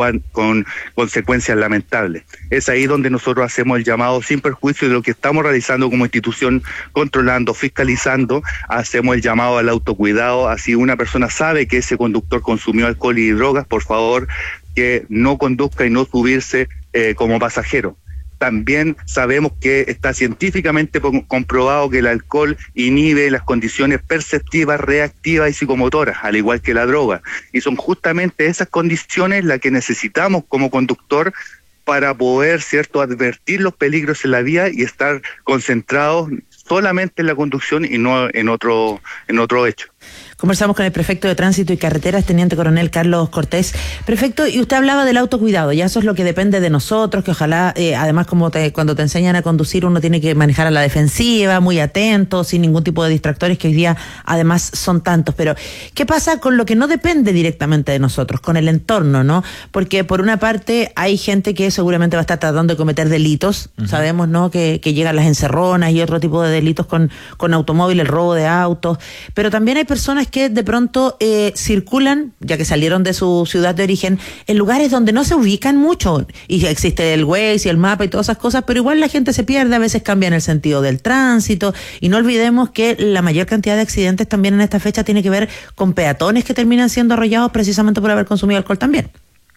consecuencias lamentables. Es ahí donde nosotros hacemos el llamado, sin perjuicio de lo que estamos realizando como institución, controlando, fiscalizando, hacemos el llamado al autocuidado. Así una persona sabe que ese conductor consumió alcohol y drogas, por favor, que no conduzca y no subirse como pasajero. También sabemos que está científicamente comprobado que el alcohol inhibe las condiciones perceptivas, reactivas y psicomotoras, al igual que la droga. Y son justamente esas condiciones las que necesitamos como conductor para poder, ¿cierto?, advertir los peligros en la vía y estar concentrados solamente en la conducción y no en otro hecho. Conversamos con el prefecto de Tránsito y Carreteras, teniente coronel Carlos Cortés. Prefecto, y usted hablaba del autocuidado, ya eso es lo que depende de nosotros, que ojalá, además cuando te enseñan a conducir uno tiene que manejar a la defensiva, muy atento, sin ningún tipo de distractores, que hoy día además son tantos. Pero, ¿qué pasa con lo que no depende directamente de nosotros, con el entorno, no? Porque por una parte hay gente que seguramente va a estar tratando de cometer delitos, sabemos, ¿no?, que llegan las encerronas y otro tipo de delitos con automóvil, el robo de autos, pero también hay personas que de pronto circulan, ya que salieron de su ciudad de origen, en lugares donde no se ubican mucho, y existe el Waze y el mapa y todas esas cosas, pero igual la gente se pierde, a veces cambian el sentido del tránsito, y no olvidemos que la mayor cantidad de accidentes también en esta fecha tiene que ver con peatones que terminan siendo arrollados precisamente por haber consumido alcohol también.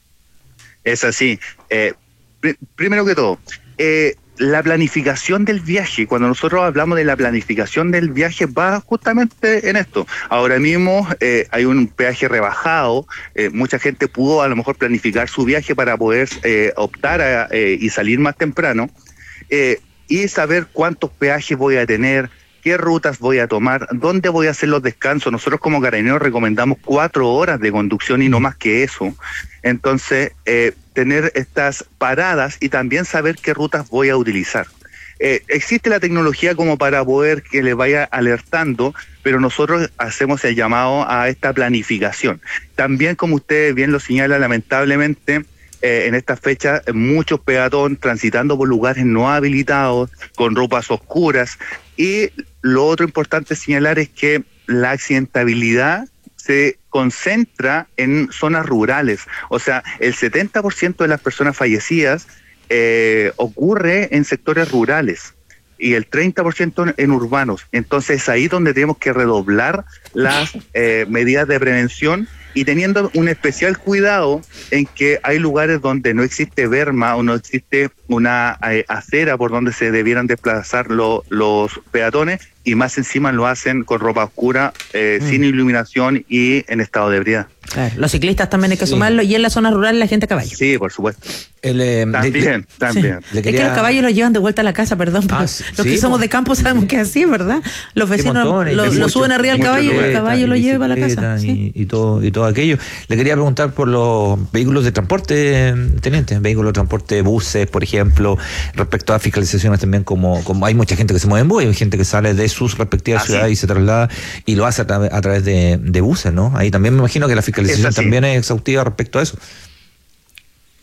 Es así. Primero que todo, la planificación del viaje, cuando nosotros hablamos de la planificación del viaje, va justamente en esto. Ahora mismo hay un peaje rebajado, mucha gente pudo a lo mejor planificar su viaje para poder optar y salir más temprano, y saber cuántos peajes voy a tener, qué rutas voy a tomar, dónde voy a hacer los descansos. Nosotros como carabineros recomendamos 4 horas de conducción y no más que eso. Entonces, tener estas paradas y también saber qué rutas voy a utilizar. Existe la tecnología como para poder que le vaya alertando, pero nosotros hacemos el llamado a esta planificación. También, como usted bien lo señala, lamentablemente, en esta fecha muchos peatones transitando por lugares no habilitados, con ropas oscuras, y lo otro importante señalar es que la accidentabilidad se concentra en zonas rurales. O sea, el 70% de las personas fallecidas ocurre en sectores rurales y el 30% en urbanos. Entonces es ahí donde tenemos que redoblar las medidas de prevención, y teniendo un especial cuidado en que hay lugares donde no existe berma o no existe una acera por donde se debieran desplazar los peatones, y más encima lo hacen con ropa oscura, sin iluminación y en estado de ebriedad. Claro, los ciclistas también hay que sumarlo, y en las zonas rurales la gente a caballo. Sí, por supuesto. También. Sí. Es que los caballos los llevan de vuelta a la casa, perdón, pero los que somos de campo sabemos que es así, ¿verdad? Los vecinos lo suben arriba al caballo y el caballo lo lleva a la casa. Y todo aquello. Le quería preguntar por los vehículos de transporte, teniente, vehículos de transporte, buses, por ejemplo, respecto a fiscalizaciones también, como hay mucha gente que se mueve en bus, hay gente que sale de sus respectivas ciudades y se traslada y lo hace a través de buses, ¿no? Ahí también me imagino que la fiscalización también es exhaustiva respecto a eso.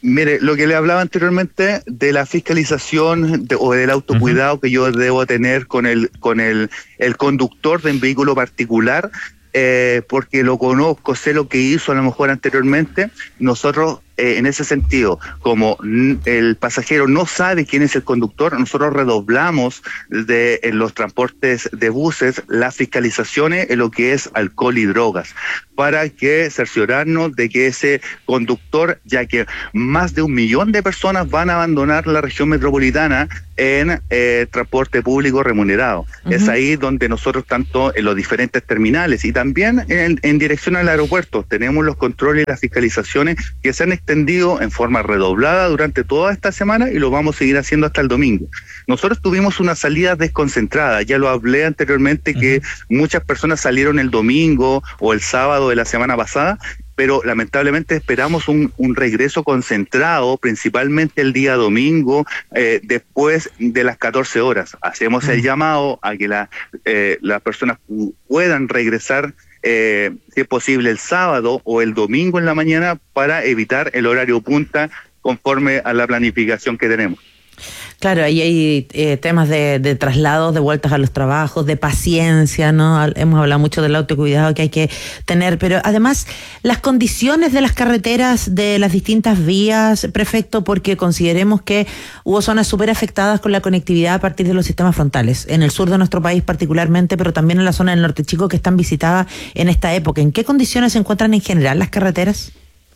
Mire, lo que le hablaba anteriormente de la fiscalización o del autocuidado que yo debo tener con el conductor de un vehículo particular, porque lo conozco, sé lo que hizo a lo mejor anteriormente. Nosotros, en ese sentido, como el pasajero no sabe quién es el conductor, nosotros redoblamos en los transportes de buses las fiscalizaciones en lo que es alcohol y drogas, para que cerciorarnos de que ese conductor, ya que más de 1 millón de personas van a abandonar la región metropolitana en transporte público remunerado. Es ahí donde nosotros, tanto en los diferentes terminales y también en dirección al aeropuerto, tenemos los controles y las fiscalizaciones que se han extendido en forma redoblada durante toda esta semana y lo vamos a seguir haciendo hasta el domingo. Nosotros tuvimos una salida desconcentrada, ya lo hablé anteriormente, que muchas personas salieron el domingo o el sábado de la semana pasada, pero lamentablemente esperamos un regreso concentrado, principalmente el día domingo, después de las 14 horas. Hacemos el llamado a que las personas puedan regresar, si es posible, el sábado o el domingo en la mañana, para evitar el horario punta conforme a la planificación que tenemos. Claro, ahí hay temas de traslados, de vueltas a los trabajos, de paciencia, ¿no? Hemos hablado mucho del autocuidado que hay que tener, pero además las condiciones de las carreteras de las distintas vías, prefecto, porque consideremos que hubo zonas súper afectadas con la conectividad a partir de los sistemas frontales, en el sur de nuestro país particularmente, pero también en la zona del norte chico que están visitadas en esta época. ¿En qué condiciones se encuentran en general las carreteras?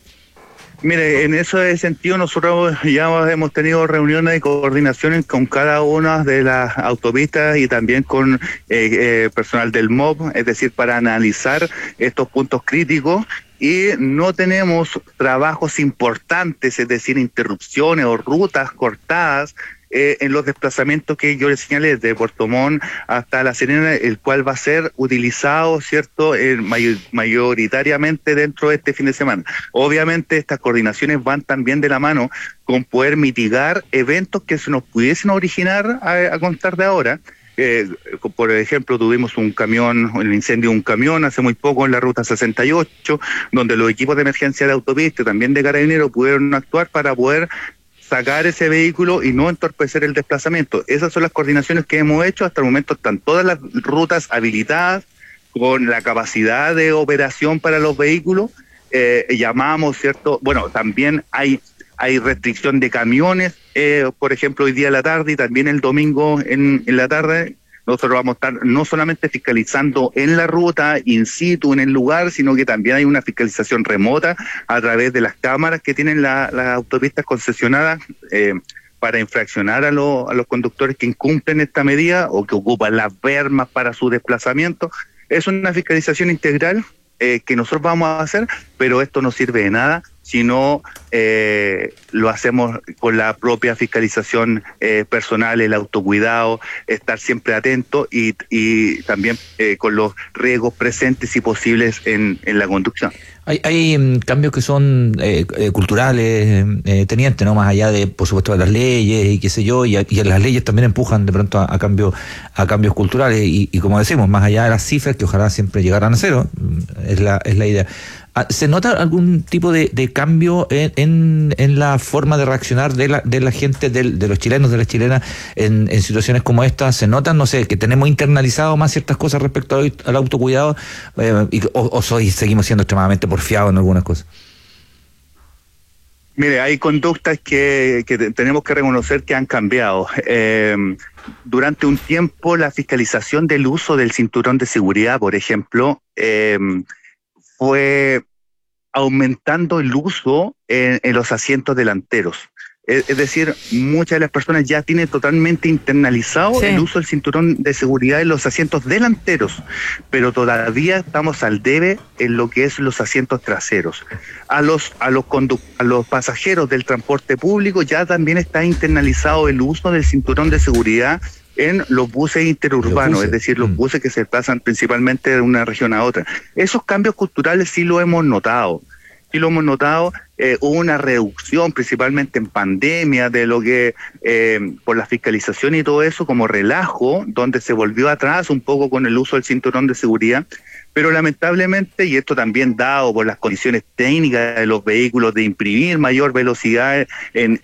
Mire, en ese sentido nosotros ya hemos tenido reuniones de coordinación con cada una de las autopistas y también con personal del MOB, es decir, para analizar estos puntos críticos, y no tenemos trabajos importantes, es decir, interrupciones o rutas cortadas en los desplazamientos que yo les señalé, desde Puerto Montt hasta La Serena, el cual va a ser utilizado, ¿cierto?, mayoritariamente dentro de este fin de semana. Obviamente estas coordinaciones van también de la mano con poder mitigar eventos que se nos pudiesen originar a contar de ahora. Por ejemplo, tuvimos el incendio de un camión hace muy poco en la ruta 68, donde los equipos de emergencia de autopista y también de carabineros pudieron actuar para poder sacar ese vehículo y no entorpecer el desplazamiento. Esas son las coordinaciones que hemos hecho. Hasta el momento están todas las rutas habilitadas con la capacidad de operación para los vehículos. Llamamos, ¿cierto? Bueno, también hay restricción de camiones, por ejemplo, hoy día a la tarde y también el domingo en la tarde. Nosotros vamos a estar no solamente fiscalizando en la ruta, in situ, en el lugar, sino que también hay una fiscalización remota a través de las cámaras que tienen las autopistas concesionadas para infraccionar a los conductores que incumplen esta medida o que ocupan las bermas para su desplazamiento. Es una fiscalización integral que nosotros vamos a hacer, pero esto no sirve de nada si no lo hacemos con la propia fiscalización personal, el autocuidado, estar siempre atento y también con los riesgos presentes y posibles en la conducción. Hay cambios que son culturales, teniente, ¿no? Más allá de, por supuesto, de las leyes y qué sé yo, y las leyes también empujan de pronto a cambios culturales y como decimos, más allá de las cifras que ojalá siempre llegaran a cero, es la idea. ¿Se nota algún tipo de cambio en la forma de reaccionar de la gente, de los chilenos, de las chilenas en situaciones como esta? ¿Se notan, no sé, que tenemos internalizado más ciertas cosas respecto al autocuidado o seguimos siendo extremadamente porfiados en algunas cosas? Mire, hay conductas que tenemos que reconocer que han cambiado. Durante un tiempo la fiscalización del uso del cinturón de seguridad, por ejemplo, fue aumentando el uso en los asientos delanteros. Es decir, muchas de las personas ya tienen totalmente internalizado el uso del cinturón de seguridad en los asientos delanteros, pero todavía estamos al debe en lo que es los asientos traseros. A los pasajeros del transporte público ya también está internalizado el uso del cinturón de seguridad en los buses interurbanos, es decir, los buses que se desplazan principalmente de una región a otra. Esos cambios culturales sí lo hemos notado. Hubo una reducción principalmente en pandemia de lo que por la fiscalización y todo eso como relajo, donde se volvió atrás un poco con el uso del cinturón de seguridad, pero lamentablemente, y esto también dado por las condiciones técnicas de los vehículos de imprimir mayor velocidad en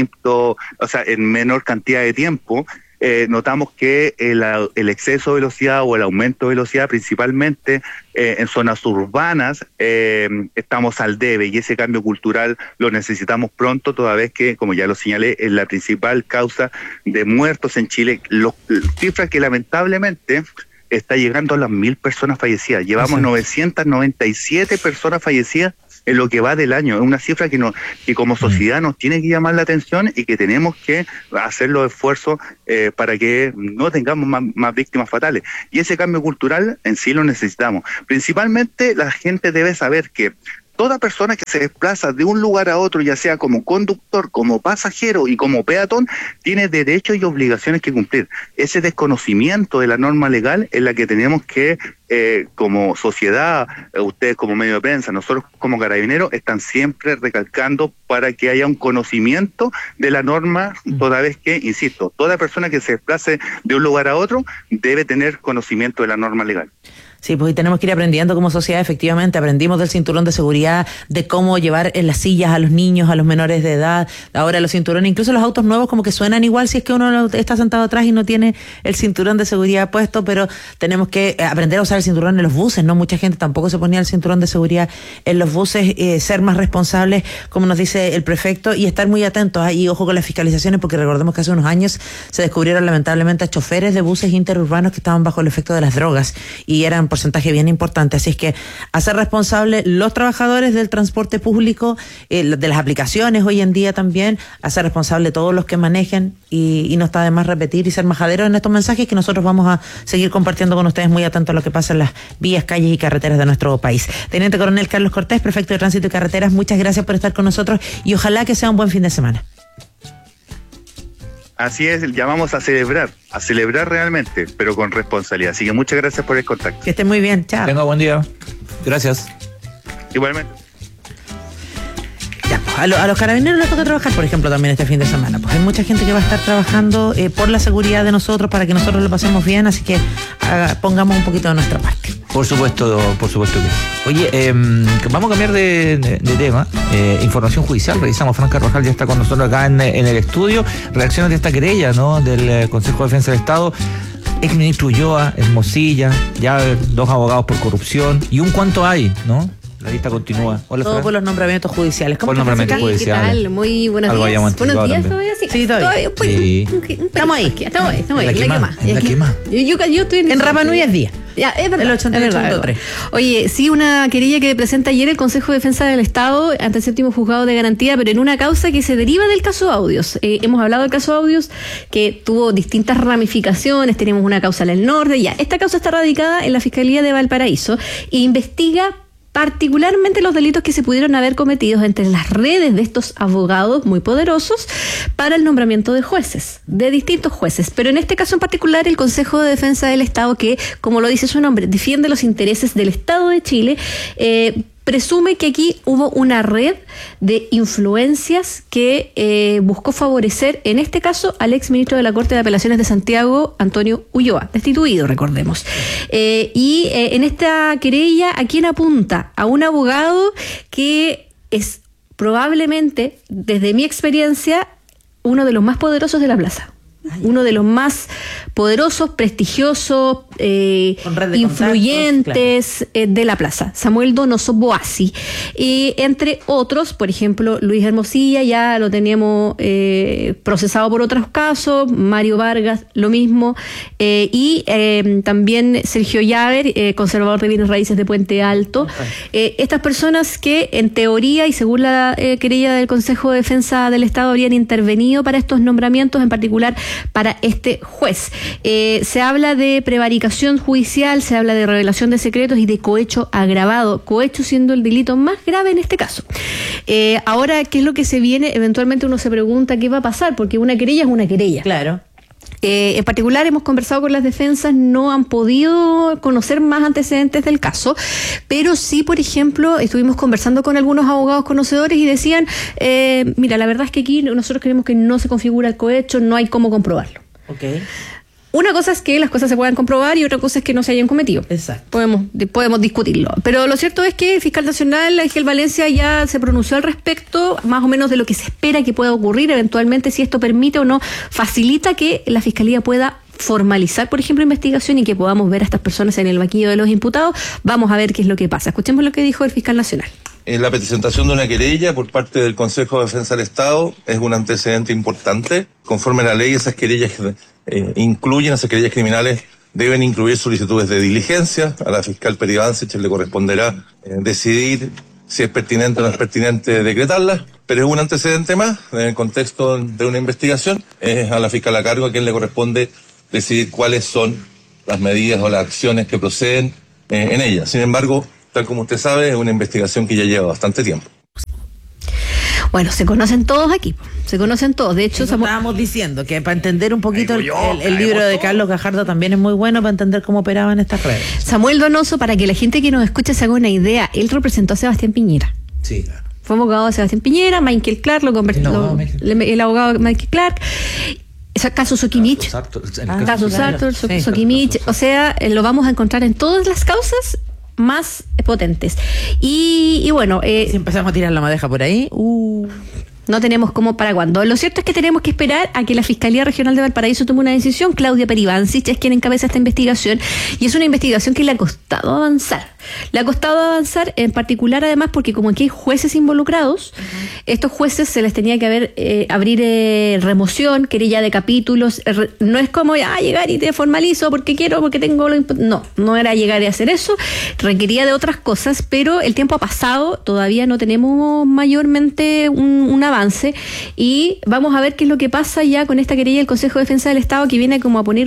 menor cantidad de tiempo, notamos que el exceso de velocidad o el aumento de velocidad, principalmente en zonas urbanas, estamos al debe, y ese cambio cultural lo necesitamos pronto, toda vez que, como ya lo señalé, es la principal causa de muertos en Chile, cifras que lamentablemente está llegando a las 1.000 personas fallecidas. Llevamos 997 personas fallecidas en lo que va del año. Es una cifra que como sociedad nos tiene que llamar la atención, y que tenemos que hacer los esfuerzos para que no tengamos más víctimas fatales. Y ese cambio cultural en sí lo necesitamos. Principalmente la gente debe saber que toda persona que se desplaza de un lugar a otro, ya sea como conductor, como pasajero y como peatón, tiene derechos y obligaciones que cumplir. Ese desconocimiento de la norma legal es la que tenemos que, como sociedad, ustedes como medio de prensa, nosotros como carabineros, están siempre recalcando para que haya un conocimiento de la norma, toda vez que, insisto, toda persona que se desplace de un lugar a otro debe tener conocimiento de la norma legal. Sí, pues tenemos que ir aprendiendo como sociedad, efectivamente. Aprendimos del cinturón de seguridad, de cómo llevar en las sillas a los niños, a los menores de edad. Ahora los cinturones, incluso los autos nuevos, como que suenan igual si es que uno está sentado atrás y no tiene el cinturón de seguridad puesto, pero tenemos que aprender a usar el cinturón en los buses, ¿no? Mucha gente tampoco se ponía el cinturón de seguridad en los buses, ser más responsables, como nos dice el prefecto, y estar muy atentos. Y ojo con las fiscalizaciones, porque recordemos que hace unos años se descubrieron lamentablemente a choferes de buses interurbanos que estaban bajo el efecto de las drogas, y eran porcentaje bien importante. Así es que hacer responsables los trabajadores del transporte público, de las aplicaciones hoy en día también, hacer responsable todos los que manejen, y no está de más repetir y ser majaderos en estos mensajes que nosotros vamos a seguir compartiendo con ustedes, muy atentos a lo que pasa en las vías, calles y carreteras de nuestro país. Teniente Coronel Carlos Cortés, prefecto de Tránsito y Carreteras, muchas gracias por estar con nosotros, y ojalá que sea un buen fin de semana. Así es, llamamos a celebrar realmente, pero con responsabilidad. Así que muchas gracias por el contacto. Que estén muy bien, chao. Tenga buen día. Gracias. Igualmente. Ya, pues, a los carabineros les toca trabajar, por ejemplo, también este fin de semana. Pues hay mucha gente que va a estar trabajando por la seguridad de nosotros, para que nosotros lo pasemos bien, así que pongamos un poquito de nuestra parte. Por supuesto que sí. Oye, vamos a cambiar de tema. Información judicial, revisamos. Franca Rojal ya está con nosotros acá en el estudio. Reacciones de esta querella, ¿no?, del Consejo de Defensa del Estado. Exministro Ulloa, Hermosilla, ya 2 abogados por corrupción, y un cuánto hay, ¿no? La lista continúa. Hola, todo Fran. por los nombramientos judiciales. ¿Cómo estás, Jessica? ¿Qué tal? Muy buenos Algo días. Buenos días todavía. Sí, todavía. Sí. Estamos ahí. En la quema. Yo estoy en Rapa Nui es día. Ya, es verdad. El 88.3. Oye, sí, una querella que presenta ayer el Consejo de Defensa del Estado ante el 7º Juzgado de Garantía, pero en una causa que se deriva del caso Audios. Hemos hablado del caso Audios, que tuvo distintas ramificaciones. Tenemos una causa en el norte. Ya, esta causa está radicada en la Fiscalía de Valparaíso e investiga particularmente los delitos que se pudieron haber cometido entre las redes de estos abogados muy poderosos para el nombramiento de jueces, de distintos jueces. Pero en este caso en particular, el Consejo de Defensa del Estado, que, como lo dice su nombre, defiende los intereses del Estado de Chile, presume que aquí hubo una red de influencias que buscó favorecer, en este caso, al exministro de la Corte de Apelaciones de Santiago, Antonio Ulloa, destituido, recordemos. Y en esta querella, ¿a quién apunta? A un abogado que es probablemente, desde mi experiencia, uno de los más poderosos de la plaza. Uno de los más poderosos, prestigiosos, influyentes, claro, de la plaza, Samuel Donoso Boasi, entre otros, por ejemplo, Luis Hermosilla, ya lo teníamos procesado por otros casos, Mario Vargas, lo mismo, y también Sergio Llaver, conservador de bienes raíces de Puente Alto. Estas personas que, en teoría y según la querella del Consejo de Defensa del Estado, habrían intervenido para estos nombramientos, en particular para este juez. Se habla de prevaricación judicial, se habla de revelación de secretos y de cohecho agravado, cohecho siendo el delito más grave en este caso. Ahora, ¿qué es lo que se viene? Eventualmente uno se pregunta qué va a pasar, porque una querella es una querella. Claro. En particular, hemos conversado con las defensas, no han podido conocer más antecedentes del caso, pero sí, por ejemplo, estuvimos conversando con algunos abogados conocedores y decían, mira, la verdad es que aquí nosotros creemos que no se configura el cohecho, no hay cómo comprobarlo. Okay. Una cosa es que las cosas se puedan comprobar y otra cosa es que no se hayan cometido. Exacto. Podemos discutirlo. Pero lo cierto es que el fiscal nacional, Ángel Valencia, ya se pronunció al respecto, más o menos de lo que se espera que pueda ocurrir eventualmente, si esto permite o no, facilita que la fiscalía pueda formalizar, por ejemplo, investigación y que podamos ver a estas personas en el banquillo de los imputados. Vamos a ver qué es lo que pasa. Escuchemos lo que dijo el fiscal nacional. La presentación de una querella por parte del Consejo de Defensa del Estado es un antecedente importante. Conforme a la ley, esas querellas esas querellas criminales deben incluir solicitudes de diligencia. A la fiscal Peri Bancich le corresponderá decidir si es pertinente o no es pertinente decretarlas, pero es un antecedente más en el contexto de una investigación. Es a la fiscal a cargo a quien le corresponde decidir cuáles son las medidas o las acciones que proceden en ella. Sin embargo, tal como usted sabe, es una investigación que ya lleva bastante tiempo. Bueno, se conocen todos aquí, se conocen todos. De hecho, estábamos diciendo que para entender un poquito el libro de Carlos Gajardo también es muy bueno para entender cómo operaban estas redes. Samuel Donoso, para que la gente que nos escucha se haga una idea, él representó a Sebastián Piñera. Sí, claro. Fue abogado de Sebastián Piñera, Michael Clark el abogado Michael Clark. Caso Sokimich, caso Sartor, Sokimich, o sea, lo vamos a encontrar en todas las causas más potentes. Y bueno, si empezamos a tirar la madeja por ahí, no tenemos como para cuándo. Lo cierto es que tenemos que esperar a que la Fiscalía Regional de Valparaíso tome una decisión. Claudia Peri Bancich es quien encabeza esta investigación y es una investigación que le ha costado avanzar. Le ha costado avanzar en particular además porque como aquí hay jueces involucrados, estos jueces se les tenía que abrir remoción, querella de capítulos. No es como llegar y te formalizo porque quiero, porque tengo no era llegar y hacer eso, requería de otras cosas, pero el tiempo ha pasado, todavía no tenemos mayormente un avance y vamos a ver qué es lo que pasa ya con esta querella del Consejo de Defensa del Estado, que viene como a poner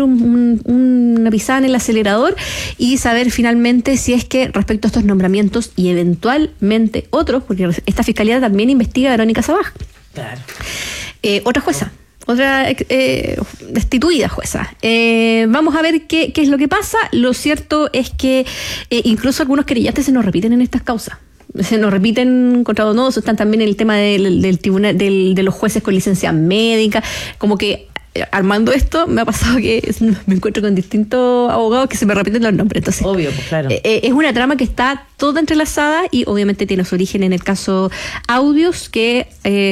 una pisada en el acelerador y saber finalmente si es que respecto a estos nombramientos y eventualmente otros, porque esta fiscalía también investiga a Verónica Sabaj. Claro. Otra jueza. Otra destituida jueza. Vamos a ver qué es lo que pasa. Lo cierto es que incluso algunos querellantes se nos repiten en estas causas. Se nos repiten contra Donoso, están también en el tema del tribunal, de los jueces con licencia médica, como que armando esto me ha pasado que me encuentro con distintos abogados que se me repiten los nombres. Entonces, obvio, pues claro. Es una trama que está toda entrelazada y obviamente tiene su origen en el caso Audios, que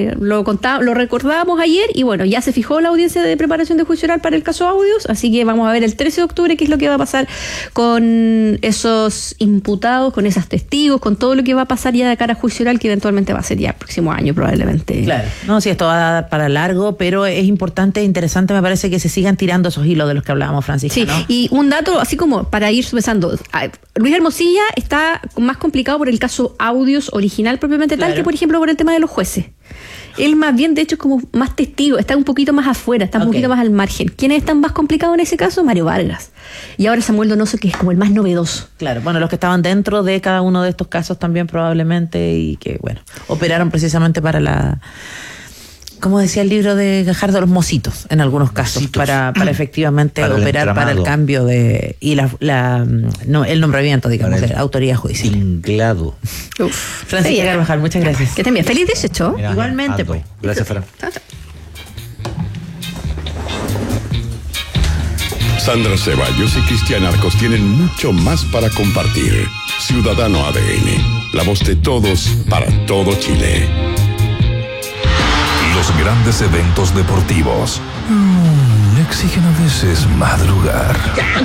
lo recordábamos ayer y bueno, ya se fijó la audiencia de preparación de juicio oral para el caso Audios, así que vamos a ver el 13 de octubre qué es lo que va a pasar con esos imputados, con esos testigos, con todo lo que va a pasar ya de cara a juicio oral, que eventualmente va a ser ya el próximo año probablemente. Claro, no, sí, esto va a dar para largo, pero es importante e interesante, me parece, que se sigan tirando esos hilos de los que hablábamos, Francisca. Sí, ¿no? Y un dato así como para ir pensando, Luis Hermosilla está más complicado por el caso Audios original propiamente tal, que por ejemplo por el tema de los jueces. Él más bien, de hecho, es como más testigo, está un poquito más afuera, está un poquito más al margen. ¿Quiénes están más complicados en ese caso? Mario Vargas. Y ahora Samuel Donoso, que es como el más novedoso. Claro, bueno, los que estaban dentro de cada uno de estos casos también probablemente y que, bueno, operaron precisamente para como decía el libro de Gajardo, los mocitos, en algunos casos, para efectivamente para operar para el cambio y el nombramiento, digamos, de la autoridad judicial. Tinglado. Francisca Carvajal, muchas gracias. Que estén bien. Feliz 18. Igualmente, pues. Gracias, Fran. Sandra Ceballos y Cristian Arcos tienen mucho más para compartir. Ciudadano ADN, la voz de todos para todo Chile. Los grandes eventos deportivos exigen a veces madrugar.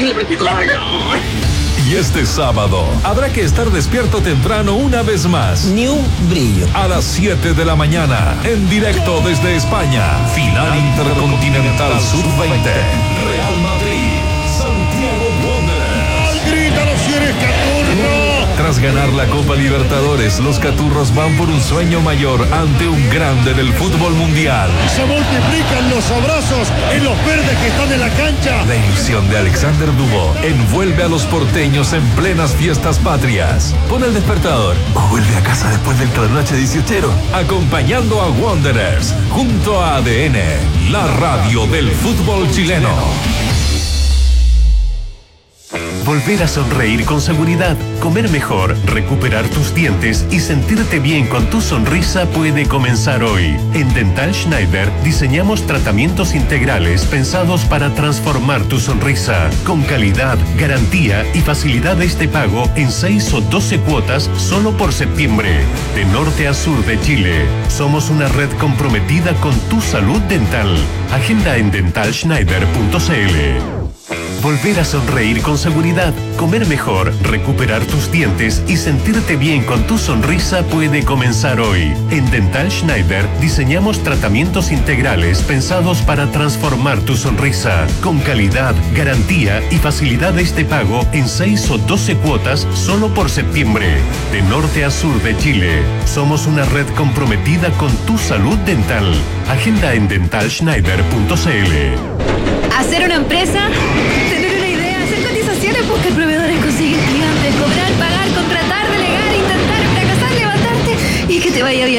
Y este sábado habrá que estar despierto temprano una vez más. Ni un brillo. A las 7 de la mañana, en directo desde España. Final Intercontinental Sub-20. Real Madrid, Santiago Wanderers. ¡Grítalo si eres Caturro! Tras ganar la Copa Libertadores, los Caturros van por un sueño mayor ante un grande del fútbol mundial. Se multiplican los abrazos en los verdes que están en la cancha. La ilusión de Alexander Dubó envuelve a los porteños en plenas fiestas patrias. Pon el despertador o vuelve a casa después del trasnoche 18ero. Acompañando a Wanderers, junto a ADN, la radio del fútbol chileno. Volver a sonreír con seguridad, comer mejor, recuperar tus dientes y sentirte bien con tu sonrisa puede comenzar hoy. En Dental Schneider diseñamos tratamientos integrales pensados para transformar tu sonrisa, con calidad, garantía y facilidades de pago en 6 o 12 cuotas solo por septiembre. De norte a sur de Chile, somos una red comprometida con tu salud dental. Agenda en dentalschneider.cl. Volver a sonreír con seguridad, comer mejor, recuperar tus dientes y sentirte bien con tu sonrisa puede comenzar hoy. En Dental Schneider diseñamos tratamientos integrales pensados para transformar tu sonrisa, con calidad, garantía y facilidades de pago en 6 o 12 cuotas solo por septiembre. De norte a sur de Chile, somos una red comprometida con tu salud dental. Agenda en dentalschneider.cl. Hacer una empresa, tener una idea, hacer cotizaciones, buscar proveedores, conseguir clientes, cobrar, pagar, contratar, delegar, intentar, fracasar, levantarte y que te vaya bien.